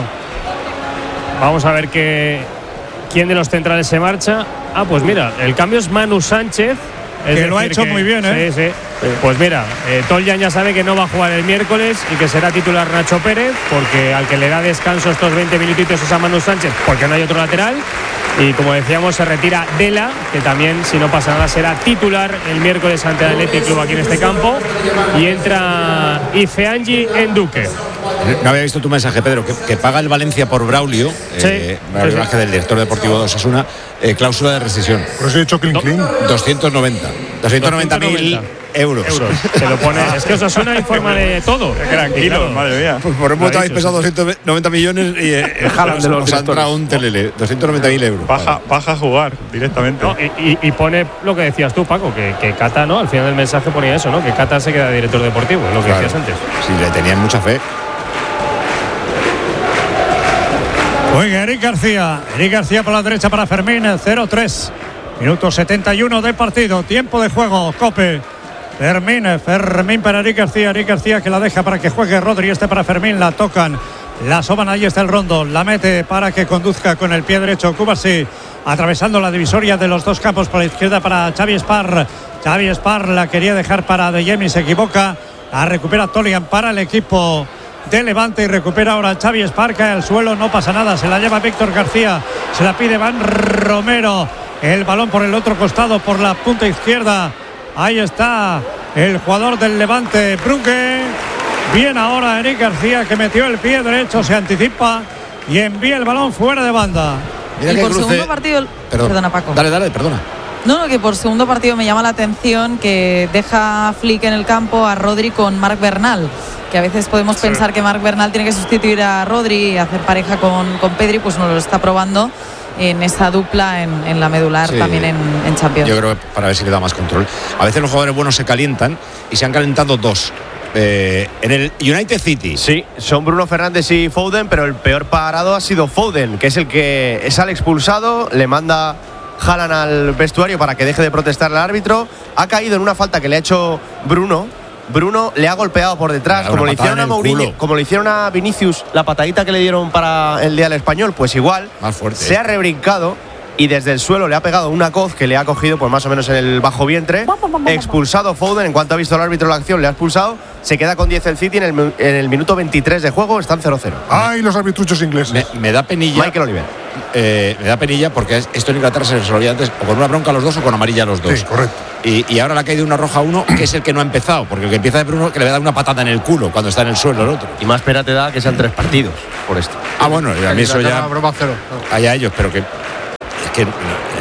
Vamos a ver que, quién de los centrales se marcha. Ah, pues mira, el cambio es Manu Sánchez. Es
que lo ha hecho que, muy bien, ¿eh?
Sí, sí. Pues mira, eh, Toljan ya sabe que no va a jugar el miércoles y que será titular Nacho Pérez, porque al que le da descanso estos veinte minutitos es a Manu Sánchez, porque no hay otro lateral. Y como decíamos, se retira Dela, que también, si no pasa nada, será titular el miércoles ante el Athletic Club aquí en este campo. Y entra Ifeanyi en Duque.
No había visto tu mensaje, Pedro, que, que paga el Valencia por Braulio,
sí,
eh, Braulio sí, sí. del director deportivo de Osasuna, eh, cláusula de rescisión.
Pero si he dicho clean,
no,
clean.
doscientos noventa. doscientos noventa mil euros.
euros. Se lo pone. Es que Osasuna informa de todo.
Tranquilo, claro, madre mía. Pues por ejemplo, habéis pesado doscientos noventa millones y eh,
de los
os entra un telele. doscientos noventa mil euros.
Baja, baja a jugar directamente.
No, y, y, y pone lo que decías tú, Paco, que, que Cata, ¿no? Al final del mensaje ponía eso, ¿no? Que Cata se queda director deportivo, lo que claro, decías antes.
Sí, le tenían mucha fe.
Oiga, Eric García. Eric García por la derecha para Fermín, cero tres. Minuto setenta y uno de partido. Tiempo de juego, Cope. Fermín, Fermín para Eric García. Eric García que la deja para que juegue Rodri. Este para Fermín, la tocan. La soban, ahí está el rondo. La mete para que conduzca con el pie derecho. Cubarsí atravesando la divisoria de los dos campos por la izquierda para Xavi Espar. Xavi Espar la quería dejar para De Jemi, se equivoca. La recupera Tolian para el equipo de Levante y recupera ahora Xavi Espar, cae al suelo, no pasa nada, se la lleva Víctor García, se la pide Van Romero, el balón por el otro costado, por la punta izquierda, ahí está el jugador del Levante, Brugge. Bien ahora Eric García, que metió el pie derecho, se anticipa y envía el balón fuera de banda.
Mira, y por cruce... segundo partido,
Perdón.
perdona Paco.
Dale, dale, perdona.
No, no, que por segundo partido me llama la atención que deja Flick en el campo a Rodri con Marc Bernal, que a veces podemos sí. pensar que Marc Bernal tiene que sustituir a Rodri y hacer pareja con, con Pedri, pues no lo está probando en esa dupla en, en la medular, sí, también en, en Champions.
Yo creo que para ver si le da más control. A veces los jugadores buenos se calientan y se han calentado dos Eh, en el United City.
Sí, son Bruno Fernández y Foden, pero el peor parado ha sido Foden, que es el que es al expulsado, le manda Haaland al vestuario para que deje de protestar al árbitro. Ha caído en una falta que le ha hecho Bruno. Bruno le ha golpeado por detrás, como le hicieron a Mourinho, como le hicieron a Vinicius, la patadita que le dieron para el día del Español, pues igual.
Más fuerte.
Se ha rebrincado y desde el suelo le ha pegado una coz que le ha cogido pues más o menos en el bajo vientre. Expulsado Foden, en cuanto ha visto el árbitro la acción, le ha expulsado. Se queda con diez el City en el, en el minuto veintitrés de juego, están cero cero.
Ay, los arbitruchos ingleses.
Me, me da penilla.
Michael Oliver.
Eh, me da penilla porque esto en Inglaterra se resolvía antes o con una bronca a los dos o con amarilla a los dos.
Sí, correcto.
Y, y ahora le ha caído una roja a uno, que es el que no ha empezado, porque el que empieza de Bruno que le va a dar una patada en el culo cuando está en el suelo el otro.
Y más pena te da que sean tres partidos por esto.
Ah, bueno, a mí eso ya.
Broma cero.
Allá ellos, pero que. Es que. Eh,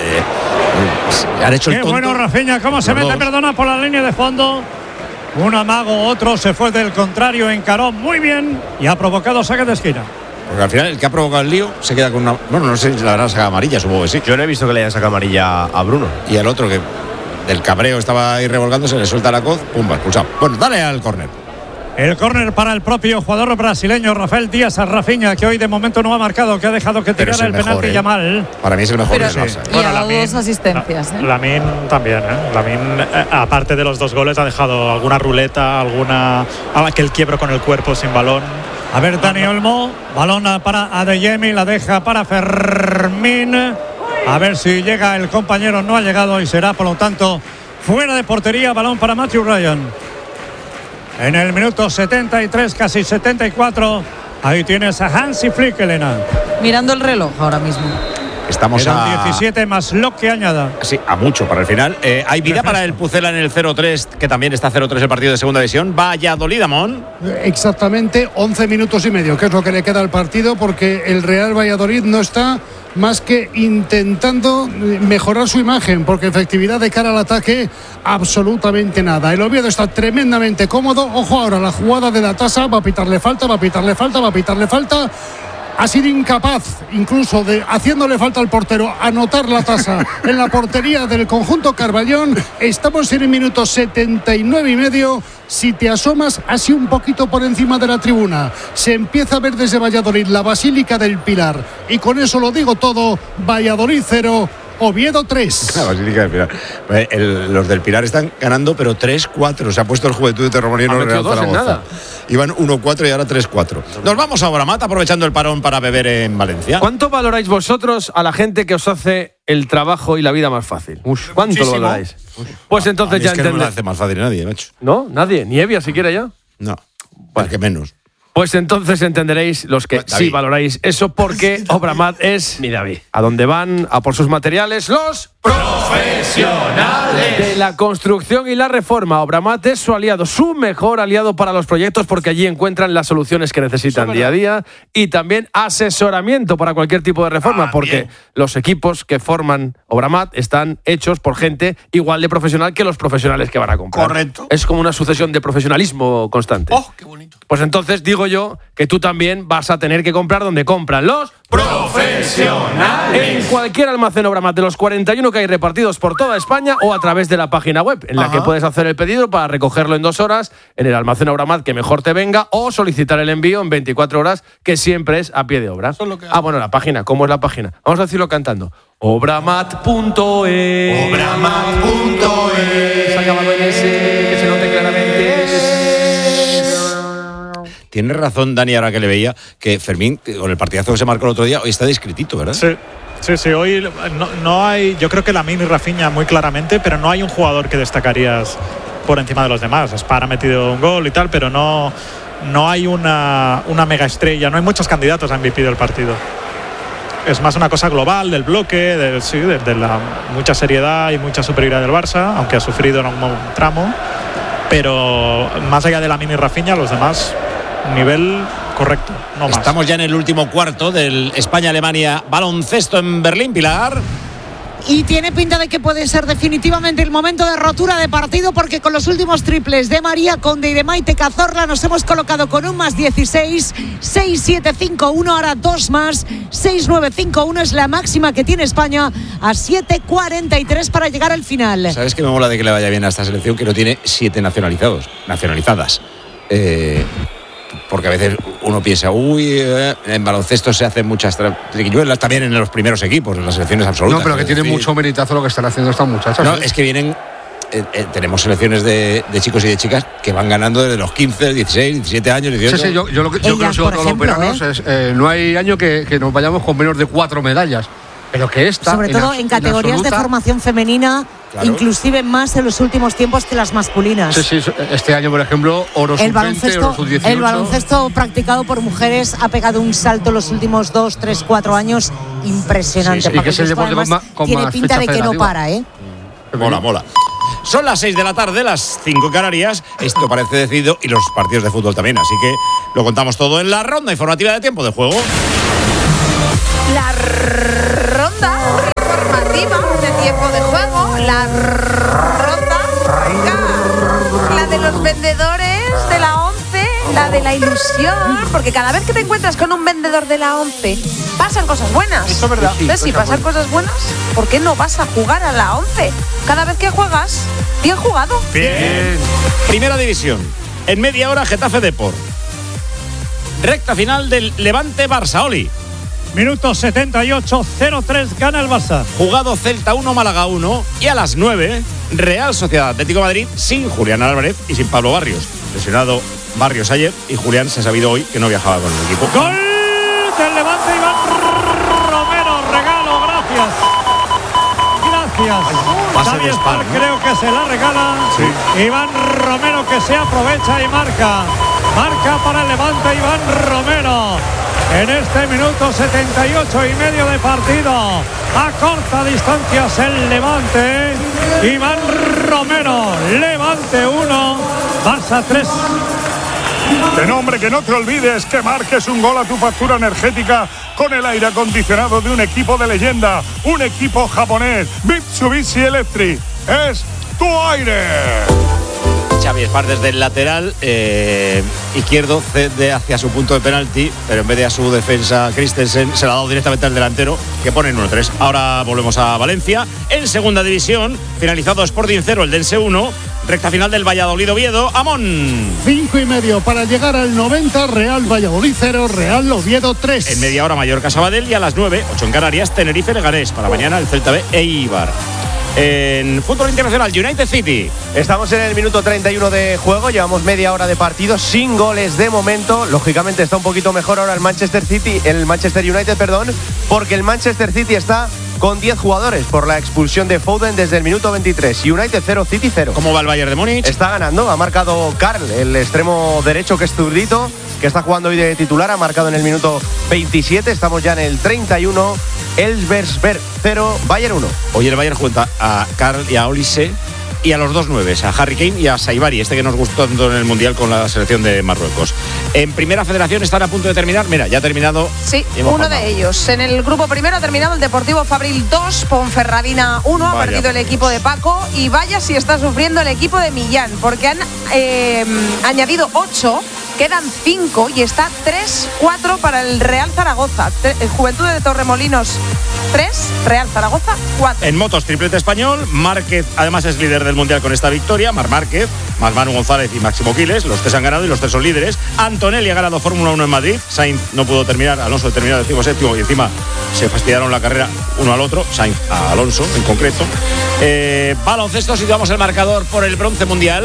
han hecho el
Qué
tonto.
bueno, Rafinha, cómo se
Los
mete,
dos.
perdona, por la línea de fondo. Un amago, otro se fue del contrario, encaró muy bien y ha provocado saque de esquina.
Porque al final el que ha provocado el lío se queda con una. Bueno, no sé si la habrán sacado amarilla, supongo que sí.
Yo no he visto que le hayan sacado amarilla a Bruno.
Y el otro que del cabreo estaba ahí revolgándose, le suelta la coz, pum, va expulsado. Bueno, dale al córner.
El córner para el propio jugador brasileño Rafael Díaz a Rafinha, que hoy de momento no ha marcado, que ha dejado que
Pero es
tirara
el
el,
mejor,
penalti
¿eh?
Yamal.
Para mí es el mejor
Pero-
del Barça.
Y ha dado dos asistencias. ¿eh?
Lamine también, ¿eh? Lamine, eh, aparte de los dos goles, ha dejado alguna ruleta, alguna. aquel quiebro con el cuerpo sin balón.
A ver, Dani Olmo, balón para Adeyemi, la deja para Fermín. A ver si llega el compañero, no ha llegado y será, por lo tanto, fuera de portería, balón para Matthew Ryan. En el minuto setenta y tres, casi setenta y cuatro, ahí tienes a Hansi Flick, Elena.
Mirando el reloj ahora mismo.
Estamos
Quedan
a.
diecisiete más lo que añada.
Sí, a mucho para el final. Eh, hay vida para el Pucela en el cero tres, que también está cero tres el partido de segunda división. Valladolid, Amón.
Exactamente once minutos y medio, que es lo que le queda al partido, porque el Real Valladolid no está más que intentando mejorar su imagen, porque efectividad de cara al ataque, absolutamente nada. El Oviedo está tremendamente cómodo. Ojo ahora, la jugada de la tasa, va a pitarle falta, va a pitarle falta, va a pitarle falta. Ha sido incapaz, incluso de, haciéndole falta al portero, anotar la tasa en la portería del conjunto Carballón. Estamos en el minuto setenta y nueve y medio. Si te asomas así un poquito por encima de la tribuna, se empieza a ver desde Valladolid la Basílica del Pilar. Y con eso lo digo todo. Valladolid cero, Oviedo tres.
La Basílica del Pilar. Eh, el- los del Pilar están ganando, pero tres cuatro. Se ha puesto el Juventud de Torremolinos
Ha metido
Real
dos en
Zaragoza.
nada.
Iban uno cuatro y ahora tres cuatro. Nos vamos a Obramat, aprovechando el parón para beber en Valencia.
¿Cuánto valoráis vosotros a la gente que os hace el trabajo y la vida más fácil? ¿Cuánto lo
muchísimo.
valoráis? Pues entonces
A mí
ya
es que no me lo
entendéis.
hace más fácil nadie, macho.
¿No? Nadie, ni Evia siquiera ya.
No, pues que menos.
Pues entonces entenderéis los que
David.
sí valoráis eso, porque Obramat es
Mi David.
a donde van a por sus materiales los profesionales de la construcción y la reforma. Obramat es su aliado, su mejor aliado para los proyectos, porque allí encuentran las soluciones que necesitan día a día y también asesoramiento para cualquier tipo de reforma, porque los equipos que forman Obramat están hechos por gente igual de profesional que los profesionales que van a comprar.
Correcto.
Es como una sucesión de profesionalismo constante.
¡Oh, qué bonito!
Pues entonces digo yo que tú también vas a tener que comprar donde compran los profesionales. En cualquier almacén Obramat de los cuarenta y uno que hay repartidos por toda España o a través de la página web, en la
Ajá.
que puedes hacer el pedido para recogerlo en dos horas en el almacén Obramat que mejor te venga, o solicitar el envío en veinticuatro horas, que siempre es a pie de obra. Ah, bueno, la página. ¿Cómo es la página? Vamos a decirlo cantando. Obramat punto es. Obramat punto es. Acabado en ese, que se note claramente.
Tiene razón Dani, ahora que le veía, que Fermín, con el partidazo que se marcó el otro día, hoy está descritito, ¿verdad?
Sí. Sí, sí, hoy no, no hay, yo creo que Lamine y Rafinha muy claramente, pero no hay un jugador que destacarías por encima de los demás. Spar ha metido un gol y tal, pero no, no hay una, una mega estrella, no hay muchos candidatos a M V P del partido. Es más una cosa global del bloque, de, sí, de, de la mucha seriedad y mucha superioridad del Barça, aunque ha sufrido en un tramo. Pero más allá de Lamine y Rafinha, los demás, nivel correcto, no más.
Estamos ya en el último cuarto del España-Alemania baloncesto en Berlín, Pilar.
Y tiene pinta de que puede ser definitivamente el momento de rotura de partido, porque con los últimos triples de María Conde y de Maite Cazorla nos hemos colocado con un más dieciséis, seis siete cinco uno, ahora dos más, seis nueve cinco uno es la máxima que tiene España a siete cuarenta y tres para llegar al final.
¿Sabes qué me mola de que le vaya bien a esta selección? Que no tiene siete nacionalizados, nacionalizadas. Eh, porque a veces uno piensa, uy, eh, en baloncesto se hacen muchas triquiñuelas, también en los primeros equipos, en las selecciones absolutas.
No, pero que tiene decir, mucho meritazo lo que están haciendo estas muchachas.
No,
¿eh?
es que vienen, eh, eh, tenemos selecciones de, de chicos y de chicas que van ganando desde los quince, dieciséis, diecisiete años, dieciocho.
Sí, sí, yo, yo lo que yo creo que todos los veranos ¿eh? es, eh, no hay año que, que nos vayamos con menos de cuatro medallas. Pero que esta,
sobre todo en, en categorías en de formación femenina, claro. Inclusive más en los últimos tiempos que las masculinas.
Sí, sí, este año, por ejemplo, oro sub veinte, oro sub dieciocho.
El baloncesto practicado por mujeres ha pegado un salto en los últimos dos, tres, cuatro años impresionante.
Sí, sí. Y que es el deporte con más, con
tiene
más
pinta de que
federativa.
no para, ¿eh?
Mola, mola. Son las seis de la tarde, las cinco Canarias. Esto parece decidido y los partidos de fútbol también. Así que lo contamos todo en la ronda informativa de tiempo de juego.
La ronda informativa de tiempo de juego, la ronda, la de los vendedores de la once, la de la ilusión, porque cada vez que te encuentras con un vendedor de la once pasan cosas buenas.
Eso es verdad.
Entonces, si pasan cosas buenas, ¿por qué no vas a jugar a la once? Cada vez que juegas, bien jugado.
Bien. Primera división. En media hora, Getafe Depor. Recta final del Levante Barça, Oli.
Minuto setenta y ocho, cero tres, gana el Barça.
Jugado Celta uno, Málaga uno. Y a las nueve, Real Sociedad Atlético de Madrid sin Julián Álvarez y sin Pablo Barrios. Lesionado Barrios ayer y Julián se ha sabido hoy que no viajaba con el equipo.
¡Gol del Levante! Iván Romero, regalo, gracias. Gracias. Xavi Espar, ¿no? Creo que se la regala. Sí. Iván Romero que se aprovecha y marca. Marca para el Levante Iván Romero. En este minuto setenta y ocho y medio de partido, a corta distancia es el Levante. Iván Romero, Levante uno, Barça tres.
De nombre, que no te olvides que marques un gol a tu factura energética con el aire acondicionado de un equipo de leyenda, un equipo japonés, Mitsubishi Electric. Es tu aire.
Xavi Espar desde el lateral eh, izquierdo cede hacia su punto de penalti, pero en vez de a su defensa Christensen se la ha dado directamente al delantero, que pone en uno tres. Ahora volvemos a Valencia. En segunda división, finalizado Sporting cero, el Dense uno. Recta final del Valladolid Oviedo, Amón.
Cinco y medio para llegar al noventa, Real Valladolid cero, Real Oviedo tres.
En media hora Mallorca Sabadell y a las nueve, ocho en Canarias, Tenerife Leganés. Para mañana el Celta B e Eibar. En fútbol internacional, United City.
Estamos en el minuto treinta y uno de juego, llevamos media hora de partido sin goles de momento. Lógicamente está un poquito mejor ahora el Manchester City, el Manchester United, perdón, porque el Manchester City está con diez jugadores por la expulsión de Foden desde el minuto veintitrés. United cero, City cero.
¿Cómo va el Bayern de Múnich?
Está ganando, ha marcado Karl, el extremo derecho que es zurdito, que está jugando hoy de titular, ha marcado en el minuto veintisiete, estamos ya en el treinta y uno. Elversberg cero, Bayern uno.
Hoy el Bayern junta a Karl y a Olise y a los dos nueves, a Harry Kane y a Saibari, este que nos gustó tanto en el Mundial con la selección de Marruecos. En Primera Federación están a punto de terminar. Mira, ya ha terminado.
Sí, uno palmado. de ellos. En el grupo primero ha terminado el Deportivo Fabril dos, Ponferradina uno, ha perdido el equipo de Paco y vaya si está sufriendo el equipo de Millán, porque han eh, añadido ocho. Quedan cinco y está tres cuatro para el Real Zaragoza. El Juventud de Torremolinos tres, Real Zaragoza cuatro.
En motos, triplete español. Márquez además es líder del Mundial con esta victoria. Mar Márquez, más Manu González y Máximo Quiles. Los tres han ganado y los tres son líderes. Antonelli ha ganado Fórmula uno en Madrid. Sainz no pudo terminar. Alonso terminó décimo séptimo y encima se fastidiaron la carrera uno al otro. Sainz a Alonso en concreto. Eh, baloncesto, situamos el marcador por el bronce mundial.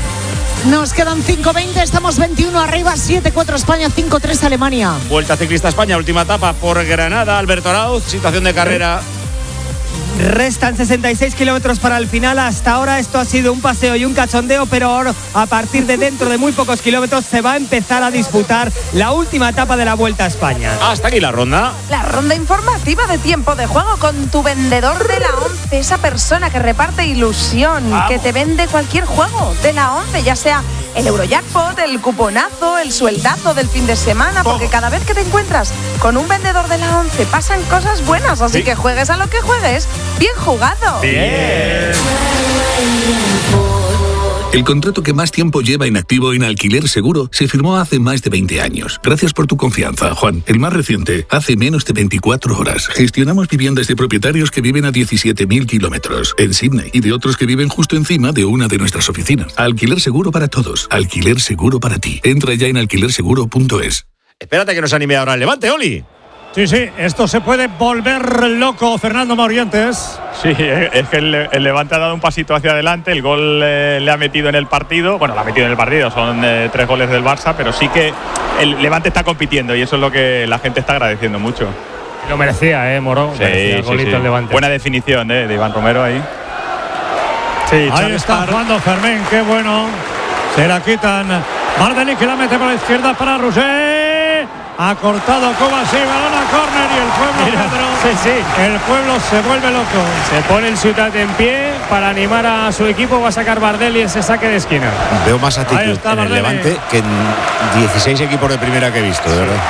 Nos quedan cinco veinte, estamos veintiuno arriba, siete cuatro España, cinco tres Alemania.
Vuelta Ciclista España, última etapa por Granada, Alberto Arauz, situación de carrera.
Restan sesenta y seis kilómetros para el final. Hasta ahora esto ha sido un paseo y un cachondeo, pero ahora, a partir de dentro de muy pocos kilómetros se va a empezar a disputar la última etapa de la Vuelta a España.
Hasta aquí la ronda.
La ronda informativa de tiempo de juego con tu vendedor de la once, esa persona que reparte ilusión, Vamos. que te vende cualquier juego de la once, ya sea el Eurojackpot, el cuponazo, el sueldazo del fin de semana, porque cada vez que te encuentras con un vendedor de la once pasan cosas buenas, así sí. que juegues a lo que juegues, bien jugado.
Bien.
El contrato que más tiempo lleva en activo en Alquiler Seguro se firmó hace más de veinte años. Gracias por tu confianza, Juan. El más reciente, hace menos de veinticuatro horas. Gestionamos viviendas de propietarios que viven a diecisiete mil kilómetros en Sydney y de otros que viven justo encima de una de nuestras oficinas. Alquiler Seguro para todos. Alquiler Seguro para ti. Entra ya en alquiler seguro punto es.
Espérate que nos anime ahora el Levante, Oli.
Sí, sí, esto se puede volver loco, Fernando Morientes.
Sí, es que el, el Levante ha dado un pasito hacia adelante, el gol eh, le ha metido en el partido, bueno, le ha metido en el partido, son eh, tres goles del Barça, pero sí que el Levante está compitiendo y eso es lo que la gente está agradeciendo mucho.
Lo merecía, ¿eh, Moro?
Sí,
merecía el
sí,
golito
sí.
el Levante.
Buena definición eh, de Iván Romero ahí.
Sí, ahí está jugando Fermín, qué bueno. Se la quitan. Mardelli que la mete por la izquierda para Roger. Ha cortado Kovacic, balón a córner y el pueblo,
Mira,
Pedro,
sí, sí.
el pueblo se vuelve loco.
Se pone el Ciutat en pie para animar a su equipo. Va a sacar Bardelli ese saque de esquina.
Veo más actitud en
Bardelli.
el Levante que en dieciséis equipos de primera que he visto, de verdad.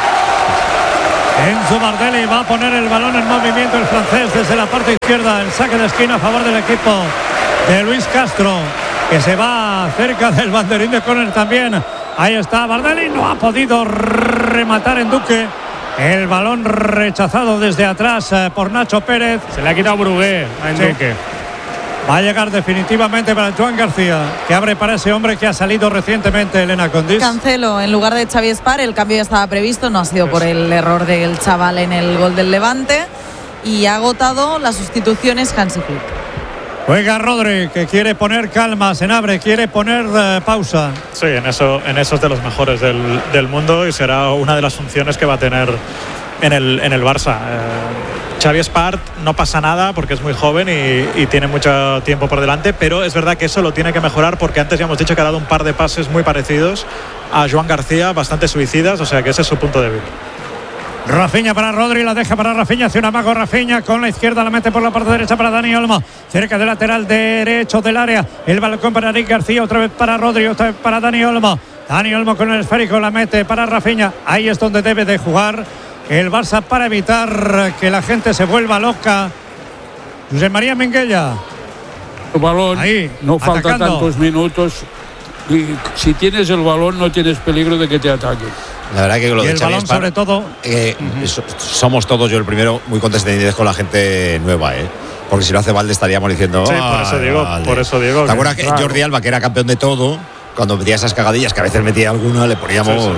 Enzo Bardelli va a poner el balón en movimiento el francés desde la parte izquierda. El saque de esquina a favor del equipo de Luis Castro, que se va cerca del banderín de córner también. Ahí está Bardelli, no ha podido rematar en Duque. El balón rechazado desde atrás eh, por Nacho Pérez.
Se le ha quitado Brugué a Enduque.
Sí. Va a llegar definitivamente para Joan García, que abre para ese hombre que ha salido recientemente, Elena Condis.
Cancelo en lugar de Xavi Espar, el cambio ya estaba previsto, no ha sido por el error del chaval en el gol del Levante. Y ha agotado las sustituciones Hansi Flick.
Juega Rodri, que quiere poner calma, se abre, quiere poner uh, pausa.
Sí, en eso, en eso es de los mejores del, del mundo y será una de las funciones que va a tener en el, en el Barça. Eh, Xavi Espart no pasa nada porque es muy joven y, y tiene mucho tiempo por delante, pero es verdad que eso lo tiene que mejorar porque antes ya hemos dicho que ha dado un par de pases muy parecidos a Joan García, bastante suicidas, o sea que ese es su punto débil.
Rafinha para Rodri, la deja para Rafinha, hace un amago Rafinha con la izquierda, la mete por la parte derecha para Dani Olmo, cerca del lateral derecho del área, el balcón para Eric García, otra vez para Rodri, otra vez para Dani Olmo, Dani Olmo con el esférico, la mete para Rafinha, ahí es donde debe de jugar el Barça para evitar que la gente se vuelva loca. José María Minguella.
El balón,
ahí,
no falta
atacando.
tantos minutos y si tienes el balón no tienes peligro de que te ataquen.
La verdad que lo
y
de
el
Xavi
balón
Espar,
sobre todo
eh, uh-huh. so, somos todos, yo el primero, muy condescendientes con la gente nueva, ¿eh? Porque si lo hace Valde estaríamos diciendo.
Sí, por eso digo,
Valde.
por eso digo.
¿Te acuerdas que
claro.
Jordi Alba, que era campeón de todo, cuando metía esas cagadillas, que a veces metía alguna, le poníamos.
Sí, sí.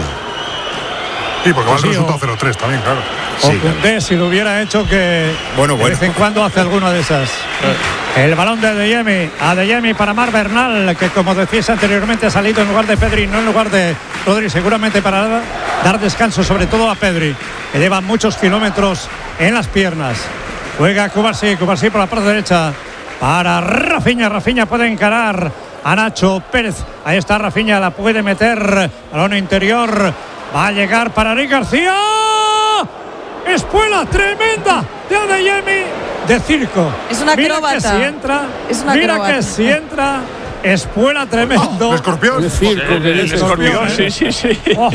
Sí, porque va el
Sí,
resultado
o-
cero tres también, claro.
O
Sí,
Koundé, si lo hubiera hecho, que
Bueno,
de
bueno.
vez en cuando hace alguna de esas. El balón de Adeyemi, Adeyemi para Mar Bernal, que como decías anteriormente ha salido en lugar de Pedri, no en lugar de Rodri, seguramente para dar descanso sobre todo a Pedri, que lleva muchos kilómetros en las piernas. Juega Cubarsí, Cubarsí por la parte derecha para Rafinha, Rafinha puede encarar a Nacho Pérez, ahí está Rafinha, la puede meter, balón interior, va a llegar para Eric García. Espuela tremenda de Adeyemi de circo.
Es una
Mira
acróbata.
que si entra,
Es una
mira
acróbata.
que si entra, espuela tremendo.
El escorpión.
El circo,
El,
que
el
dices.
escorpión, sí, sí, sí.
Oh,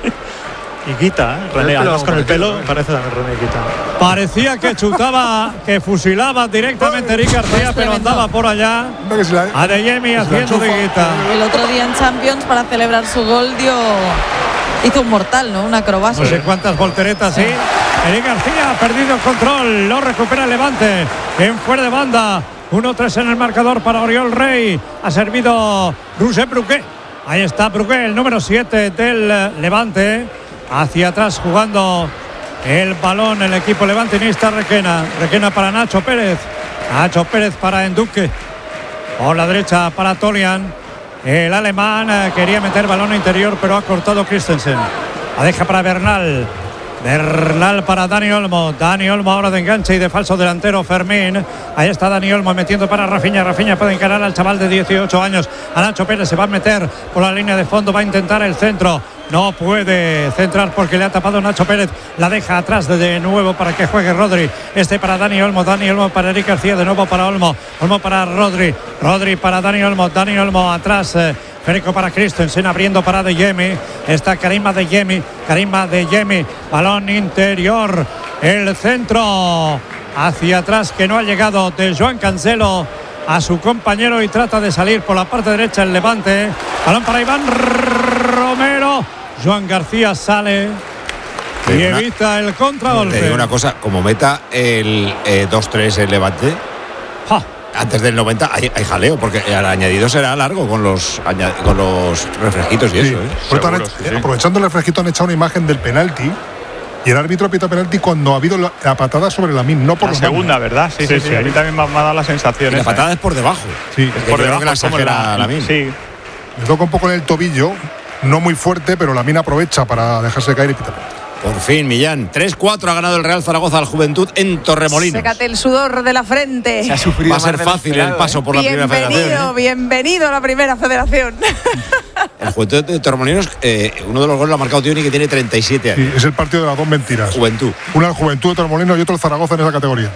Y Guita, ¿eh? René,
El
además
pelo,
con el pelo,
parece.
parece también René Guita.
parecía que chutaba, que fusilaba directamente Eric García, pero
tremendo.
andaba por allá.
Anda que se la-
Adeyemi
se la
haciendo de
enchufa.
guita.
El otro día en Champions, para celebrar su gol, dio hizo un mortal, ¿no? Una acrobacia.
No sé cuántas volteretas, sí. Eric García ha perdido el control, lo recupera el Levante en fuera de banda. uno tres en el marcador para Oriol Rey. Ha servido Roger Brugué. Ahí está Brugué, el número siete del Levante. Hacia atrás jugando el balón el equipo levantinista. Requena, Requena para Nacho Pérez. Nacho Pérez para Enduque. Por la derecha para Tolian. El alemán eh, quería meter balón interior, pero ha cortado Christensen. La deja para Bernal. Bernal para Dani Olmo. Dani Olmo ahora de enganche y de falso delantero Fermín. Ahí está Dani Olmo metiendo para Rafinha. Rafinha puede encarar al chaval de dieciocho años. A Nacho Pérez se va a meter por la línea de fondo. Va a intentar el centro. No puede centrar porque le ha tapado Nacho Pérez. La deja atrás de, de nuevo para que juegue Rodri. Este para Dani Olmo. Dani Olmo para Eric García. De nuevo para Olmo. Olmo para Rodri. Rodri para Dani Olmo. Dani Olmo atrás. Eh, Férico para Christensen, abriendo para Adeyemi. Está Karim Adeyemi. Karim Adeyemi. Balón interior. El centro hacia atrás que no ha llegado de Joan Cancelo. a su compañero y trata de salir por la parte derecha el Levante. Balón para Iván Romero. Joan García sale y
una,
evita el contragolpe.
Te digo una cosa, como meta el eh, dos tres el Levante,
ja.
antes del noventa hay, hay jaleo, porque el añadido será largo con los, con los refresquitos y
sí.
eso. ¿eh?
Seguro, han, sí. Aprovechando el refresquito han echado una imagen del penalti. Y el árbitro pita penalti cuando ha habido la, la patada sobre Lamine, no por
la
los
segunda,
manos.
¿verdad? Sí, sí, sí, sí. A mí también me ha dado la sensación.
Y la patada es por debajo.
Sí,
es por debajo.
Que la exagera Lamine.
Sí.
Le toca un poco en el tobillo, no muy fuerte, pero Lamine aprovecha para dejarse caer y pita penalti.
Por fin, Millán. tres cuatro ha ganado el Real Zaragoza al Juventud en Torremolinos.
Sécate el sudor de la frente.
Se ha sufrido. Va a ser fácil el paso por la
bienvenido,
primera federación.
Bienvenido, ¿eh? bienvenido a la primera federación.
El Juventud de Torremolinos, eh, uno de los goles lo ha marcado Tioni, que tiene treinta y siete años.
Sí, es el partido de las dos mentiras.
Juventud.
Una el Juventud de Torremolinos y otro el Zaragoza en esa categoría.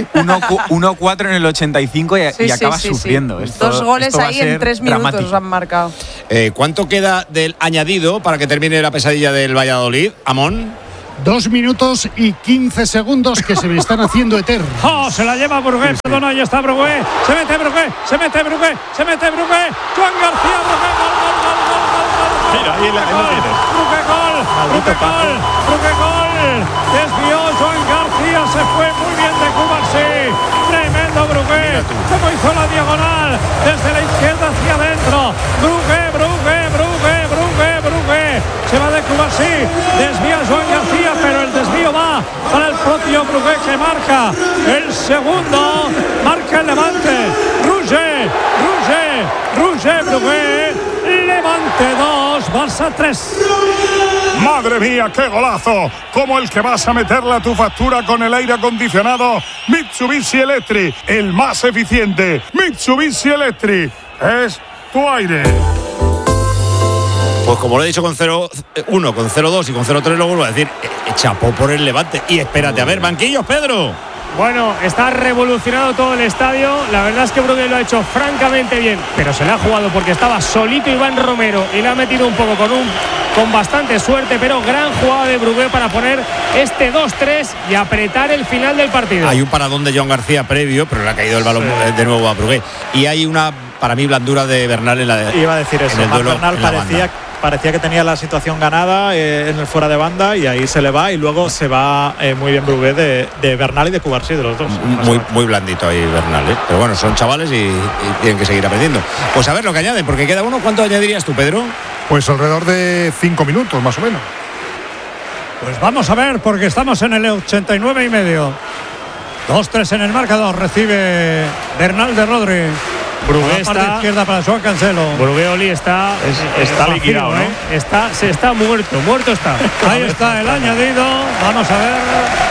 uno cuatro en el ochenta y cinco y,
sí,
y
sí,
acaba
sí,
sufriendo.
Sí.
Esto,
Dos goles
esto
ahí en tres minutos dramático. Han marcado.
Eh, ¿Cuánto queda del añadido para que termine la pesadilla del Valladolid, Amón?
Dos minutos y quince segundos que se me están haciendo eternos.
¡Oh! Se la lleva Brugué, sí, sí. Perdón, ahí está Brugué. Se mete Brugué, se mete Brugué, se mete Brugué. Juan García, Brugué, gol, gol, gol, gol, gol.
Mira, ahí lo tienes.
Brugué, gol, Brugué, gol, Brugué, gol. Desvió Juan García, se fue muy bien de Cuba, sí. Tremendo Brugué. Como hizo la diagonal desde la izquierda hacia adentro. Brugué, Brugué, Brugué, Brugué, Brugué. Se va de Cuba, sí. Desvía Juan García, pero el desvío va para el propio Brugué, que marca el segundo. Marca el Levante. Rouget, Rouget, Rouget, Brugué. Levante dos, Barça tres.
Madre mía, qué golazo, como el que vas a meterle a tu factura con el aire acondicionado Mitsubishi Electric, el más eficiente. Mitsubishi Electric es tu aire.
Pues como lo he dicho con cero uno, con cero dos y con cero tres, lo vuelvo a decir, eh, chapó por el Levante. Y espérate, a ver, banquillos, Pedro.
Bueno, está revolucionado todo el estadio. La verdad es que Brugué lo ha hecho francamente bien, pero se le ha jugado porque estaba solito Iván Romero y le ha metido un poco con un con bastante suerte, pero gran jugada de Brugué para poner este dos tres y apretar el final del partido.
Hay un paradón de Joan García previo, pero le ha caído el balón sí. de nuevo a Brugué. Y hay una, para mí, blandura de Bernal en la de,
Iba a decir eso,
en el duelo,
Bernal
en la
parecía
banda.
Parecía que tenía la situación ganada eh, en el fuera de banda y ahí se le va y luego se va eh, muy bien Brugué de, de Bernal y de Cubarsí, de los dos.
Muy, muy blandito ahí Bernal, ¿eh? Pero bueno, son chavales y, y tienen que seguir aprendiendo. Pues a ver lo que añaden, porque queda uno. ¿Cuánto añadirías tú, Pedro?
Pues alrededor de cinco minutos, más o menos.
Pues vamos a ver, porque estamos en el ochenta y nueve y medio. dos tres en el marcador, recibe Bernal de Rodri.
Brugué
está,
está
izquierda para Joan Cancelo.
Brugué Oli está
es, está liquidado, ¿no?
¿eh? Está, se está muerto, muerto está.
Ahí está el añadido. Vamos a ver.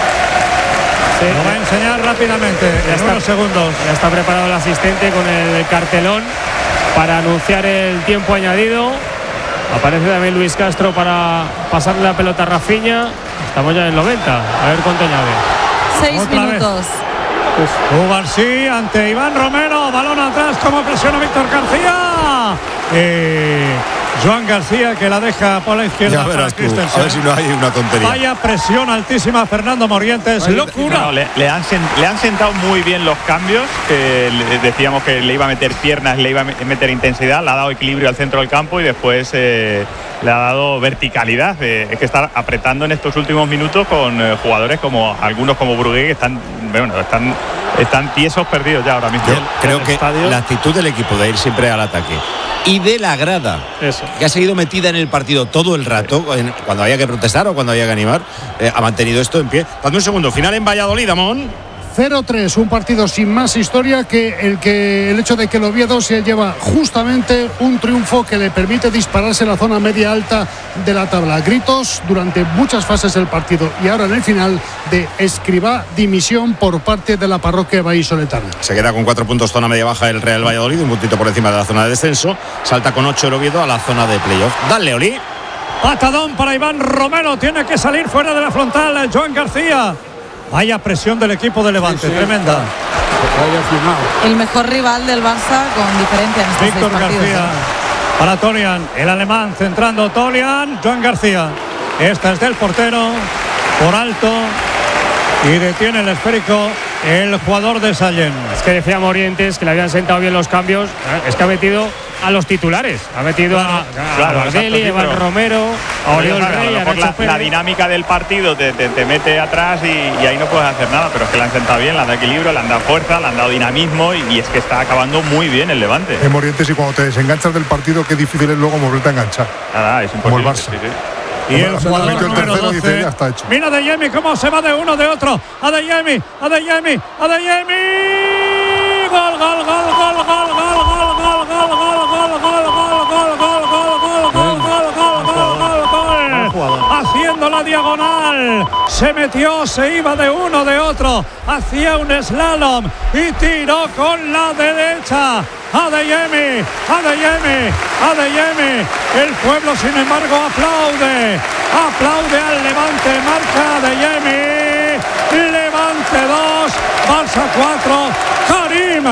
Sí, lo va a enseñar rápidamente.
Ya
en
está,
unos segundos.
Ya está preparado el asistente con el cartelón para anunciar el tiempo añadido. Aparece también Luis Castro para pasarle la pelota a Rafinha. Estamos ya en el noventa. A ver cuánto añade.
Seis
Otra
minutos.
Vez. Cubarsí ante Iván Romero, balón atrás, como presiona Víctor García. Eh, Joan García que la deja por la izquierda.
Ya verás
para
tú, a ver si no hay una tontería.
Vaya presión altísima a Fernando Morientes, locura.
No, le, le, han, le han sentado muy bien los cambios, que le, decíamos que le iba a meter piernas, le iba a meter intensidad, le ha dado equilibrio al centro del campo y después eh, le ha dado verticalidad. Eh, es que está apretando en estos últimos minutos con eh, jugadores como algunos como Brugué que están, bueno, están, están tiesos perdidos ya ahora mismo.
Yo creo que estadio. La actitud del equipo de ir siempre al ataque y de la grada,
Eso.
que ha seguido metida en el partido todo el rato, en, cuando había que protestar o cuando había que animar, eh, ha mantenido esto en pie. Dame un segundo, final en Valladolid, Amón.
cero tres, un partido sin más historia que el que el hecho de que el Oviedo se lleva justamente un triunfo que le permite dispararse en la zona media alta de la tabla. Gritos durante muchas fases del partido y ahora en el final de Escribá dimisión por parte de la parroquia vallisoletana.
Se queda con cuatro puntos zona media baja el Real Valladolid, un puntito por encima de la zona de descenso. Salta con ocho el Oviedo a la zona de playoff. Dale, Oli.
Patadón para Iván Romero, tiene que salir fuera de la frontal Joan García. Vaya presión del equipo de Levante, sí, sí, tremenda.
El mejor rival del Barça con diferencia en estos
Víctor
seis partidos,
García
¿eh?
Para Tolian, el alemán centrando Tolian, Joan García. Esta es del portero, por alto, y detiene el esférico el jugador de Sallent.
Es que decía Morientes que le habían sentado bien los cambios. Es que ha metido a los titulares. Ha metido a, a
claro,
Bardelli,
exacto, sí,
Evan Romero, a Oriol
Claro,
Rey,
a
a
lo mejor
Nacho
la, la
Pérez.
dinámica del partido te, te, te mete atrás y, y ahí no puedes hacer nada, pero es que le han sentado bien, le han dado equilibrio, le han dado fuerza, le han dado dinamismo y, y es que está acabando muy bien el Levante.
En Morientes, y cuando te desenganchas del partido, qué difícil es luego volverte a enganchar.
Nada, es
Como
imposible.
el Barça.
Sí, sí.
Y el jugador
metió el
número
tercero,
doce,
dice, ya está hecho.
mira Adeyemi cómo se va de uno, de otro. Adeyemi, Adeyemi, Adeyemi. Gol, gol, gol, gol, gol, gol, gol, gol, gol, gol, gol, gol, gol, gol, gol, gol, gol, gol, gol, gol. Haciendo la diagonal. Se metió, se iba de uno, de otro. Hacía un slalom y tiró con la derecha. Adeyemi, Adeyemi, Adeyemi. El pueblo, sin embargo, aplaude. Aplaude al Levante. Marca Adeyemi. Levante dos, Barça cuatro. Karim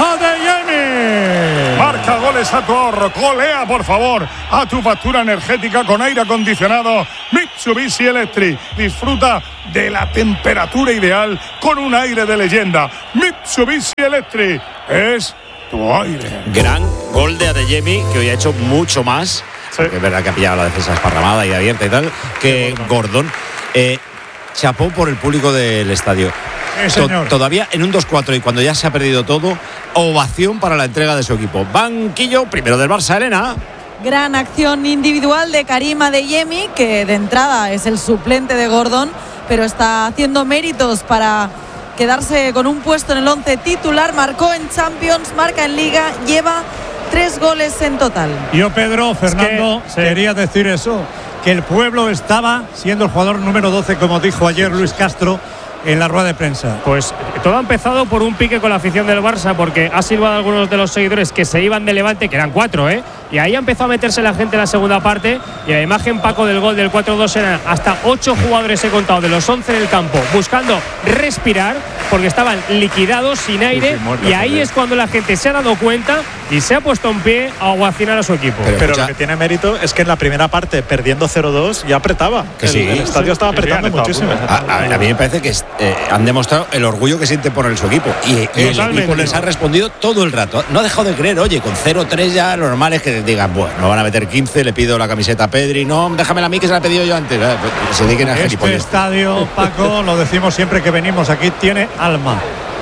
Adeyemi.
Marca goles a tu ahorro. Golea, por favor, a tu factura energética con aire acondicionado Mitsubishi Electric. Disfruta de la temperatura ideal con un aire de leyenda. Mitsubishi Electric es tu aire.
Gran gol de Adeyemi, que hoy ha hecho mucho más. Sí. Es verdad que ha pillado la defensa esparramada y abierta y tal, que Gordon. Eh, chapó por el público del estadio.
Sí, señor.
Todavía en un dos cuatro y cuando ya se ha perdido todo, ovación para la entrega de su equipo. Banquillo primero del Barça, Elena.
Gran acción individual de Karim Adeyemi, que de entrada es el suplente de Gordon, pero está haciendo méritos para quedarse con un puesto en el once titular. Marcó en Champions, marca en Liga, lleva tres goles en total.
Yo, Pedro, Fernando, es que, sí. quería decir eso, que el pueblo estaba siendo el jugador número doce, como dijo ayer Luis Castro en la rueda de prensa.
Pues todo ha empezado por un pique con la afición del Barça, porque ha silbado a algunos de los seguidores que se iban de Levante, que eran cuatro, ¿eh? Y ahí empezó a meterse la gente en la segunda parte, y la imagen, Paco, del gol del cuatro dos eran hasta ocho jugadores, he contado, de los once del campo, buscando respirar, porque estaban liquidados, sin aire, sí, sí, muertos, y ahí es cuando la gente se ha dado cuenta y se ha puesto en pie a ovacionar a su equipo.
Pero, Pero lo que tiene mérito es que en la primera parte, perdiendo cero dos, ya apretaba.
Que
el,
sí,
el estadio
sí,
estaba apretando
sí,
muchísimo.
A, a, a mí me parece que eh, han demostrado el orgullo que siente por el, su equipo. Y, y el equipo les ha respondido todo el rato. No ha dejado de creer, oye, con cero tres ya lo normal es que digan, bueno, no van a meter quince, le pido la camiseta a Pedri, no, déjamela a mí que se la he pedido yo antes. Eh, pues, se dediquen a
este
gilipollas.
Estadio, Paco, lo decimos siempre que venimos aquí, tiene alma.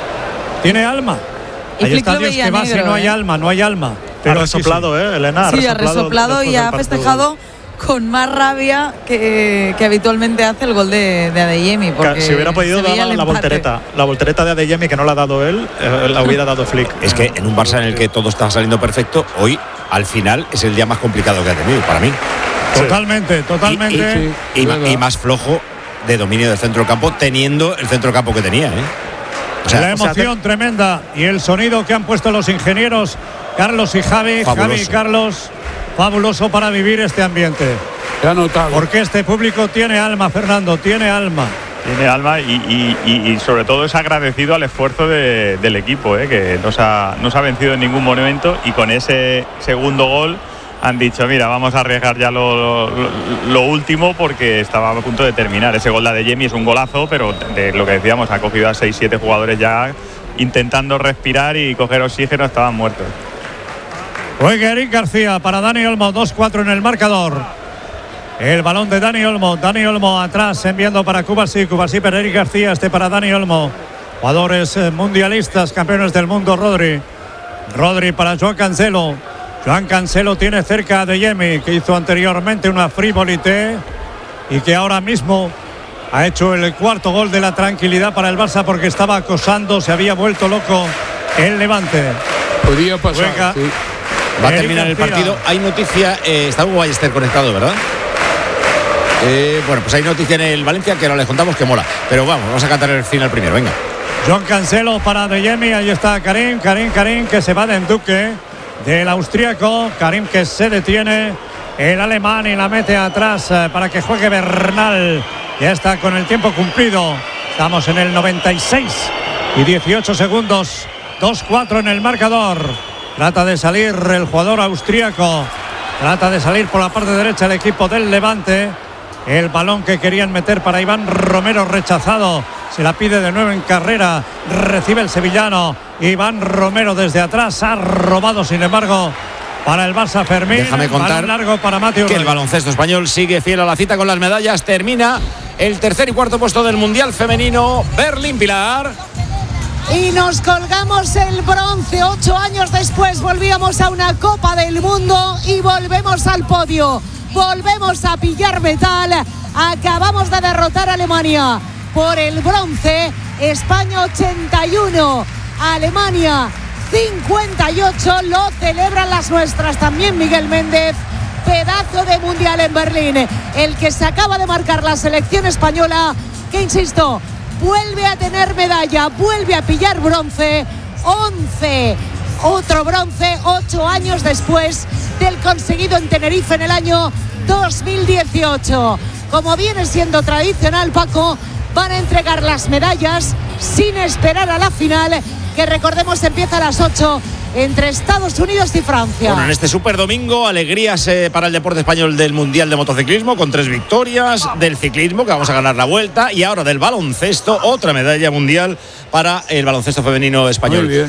Tiene alma.
Y
hay estadios que vas
negro,
y no hay
eh.
alma, no hay alma.
Pero ha resoplado, ¿eh, Elena?
Sí, ha resoplado y ha festejado con más rabia que, que habitualmente hace el gol de, de Adeyemi. Porque
si hubiera podido dar la, la voltereta, la voltereta de Adeyemi que no la ha dado él, eh, la hubiera dado Flick.
Es que en un Barça en el que todo está saliendo perfecto, hoy al final es el día más complicado que ha tenido para mí.
Totalmente, totalmente.
Y, y, y, y, y más flojo de dominio del centro del campo, teniendo el centro del campo que tenía, ¿eh?
O sea, la emoción o sea, te... tremenda y el sonido que han puesto los ingenieros Carlos y Javi, fabuloso. Javi y Carlos, fabuloso para vivir este ambiente. Porque este público tiene alma, Fernando, tiene alma.
Tiene alma y, y, y, y sobre todo es agradecido al esfuerzo de, del equipo, ¿eh? Que no se, ha, no se ha vencido en ningún momento y con ese segundo gol han dicho, mira, vamos a arriesgar ya lo, lo, lo último porque estaba a punto de terminar. Ese gol de Adeyemi es un golazo, pero de lo que decíamos, ha cogido a seis siete jugadores ya intentando respirar y coger oxígeno, estaban muertos.
Juega Eric García para Dani Olmo, dos cuatro en el marcador. El balón de Dani Olmo, Dani Olmo atrás enviando para Cubarsí, Cubarsí para Eric García, este para Dani Olmo. Jugadores mundialistas, campeones del mundo, Rodri. Rodri para Joan Cancelo. Joan Cancelo tiene cerca a Adeyemi, que hizo anteriormente una frivolité y que ahora mismo ha hecho el cuarto gol de la tranquilidad para el Barça porque estaba acosando, se había vuelto loco el Levante.
Podía pasar,
Juega,
sí.
Va a terminar el partido. Hay noticia, eh, está Hugo Ballester conectado, ¿verdad? Eh, bueno, pues hay noticia en el Valencia que ahora les contamos que mola. Pero vamos, vamos a cantar el final primero, venga.
Joan Cancelo para Adeyemi, ahí está Karim, Karim, Karim, que se va de Duque. Del austríaco, Karim que se detiene, el alemán y la mete atrás eh, para que juegue Bernal. Ya está con el tiempo cumplido. Estamos en el noventa y seis y dieciocho segundos. dos cuatro en el marcador. Trata de salir el jugador austríaco. Trata de salir por la parte derecha el equipo del Levante. El balón que querían meter para Iván Romero, rechazado Se la pide de nuevo en carrera. Recibe el sevillano. Iván Romero desde atrás. Ha robado, sin embargo, para el Barça Fermín.
Déjame contar
largo para Mateo
que el baloncesto español sigue fiel a la cita con las medallas. Termina el tercer y cuarto puesto del Mundial Femenino. Berlín, Pilar.
Y nos colgamos el bronce. Ocho años después volvíamos a una Copa del Mundo y volvemos al podio. Volvemos a pillar metal. Acabamos de derrotar a Alemania por el bronce. España ochenta y uno, Alemania cincuenta y ocho. Lo celebran las nuestras también, Miguel Méndez. Pedazo de mundial en Berlín, el que se acaba de marcar la selección española, que insisto, vuelve a tener medalla, vuelve a pillar bronce. once, otro bronce, ocho años después del conseguido en Tenerife en el año dos mil dieciocho. Como viene siendo tradicional, Paco, van a entregar las medallas sin esperar a la final, que recordemos empieza a las ocho entre Estados Unidos y Francia.
Bueno, en este super domingo, alegrías eh, para el deporte español del Mundial de Motociclismo, con tres victorias, del ciclismo, que vamos a ganar la vuelta, y ahora del baloncesto, otra medalla mundial para el baloncesto femenino español.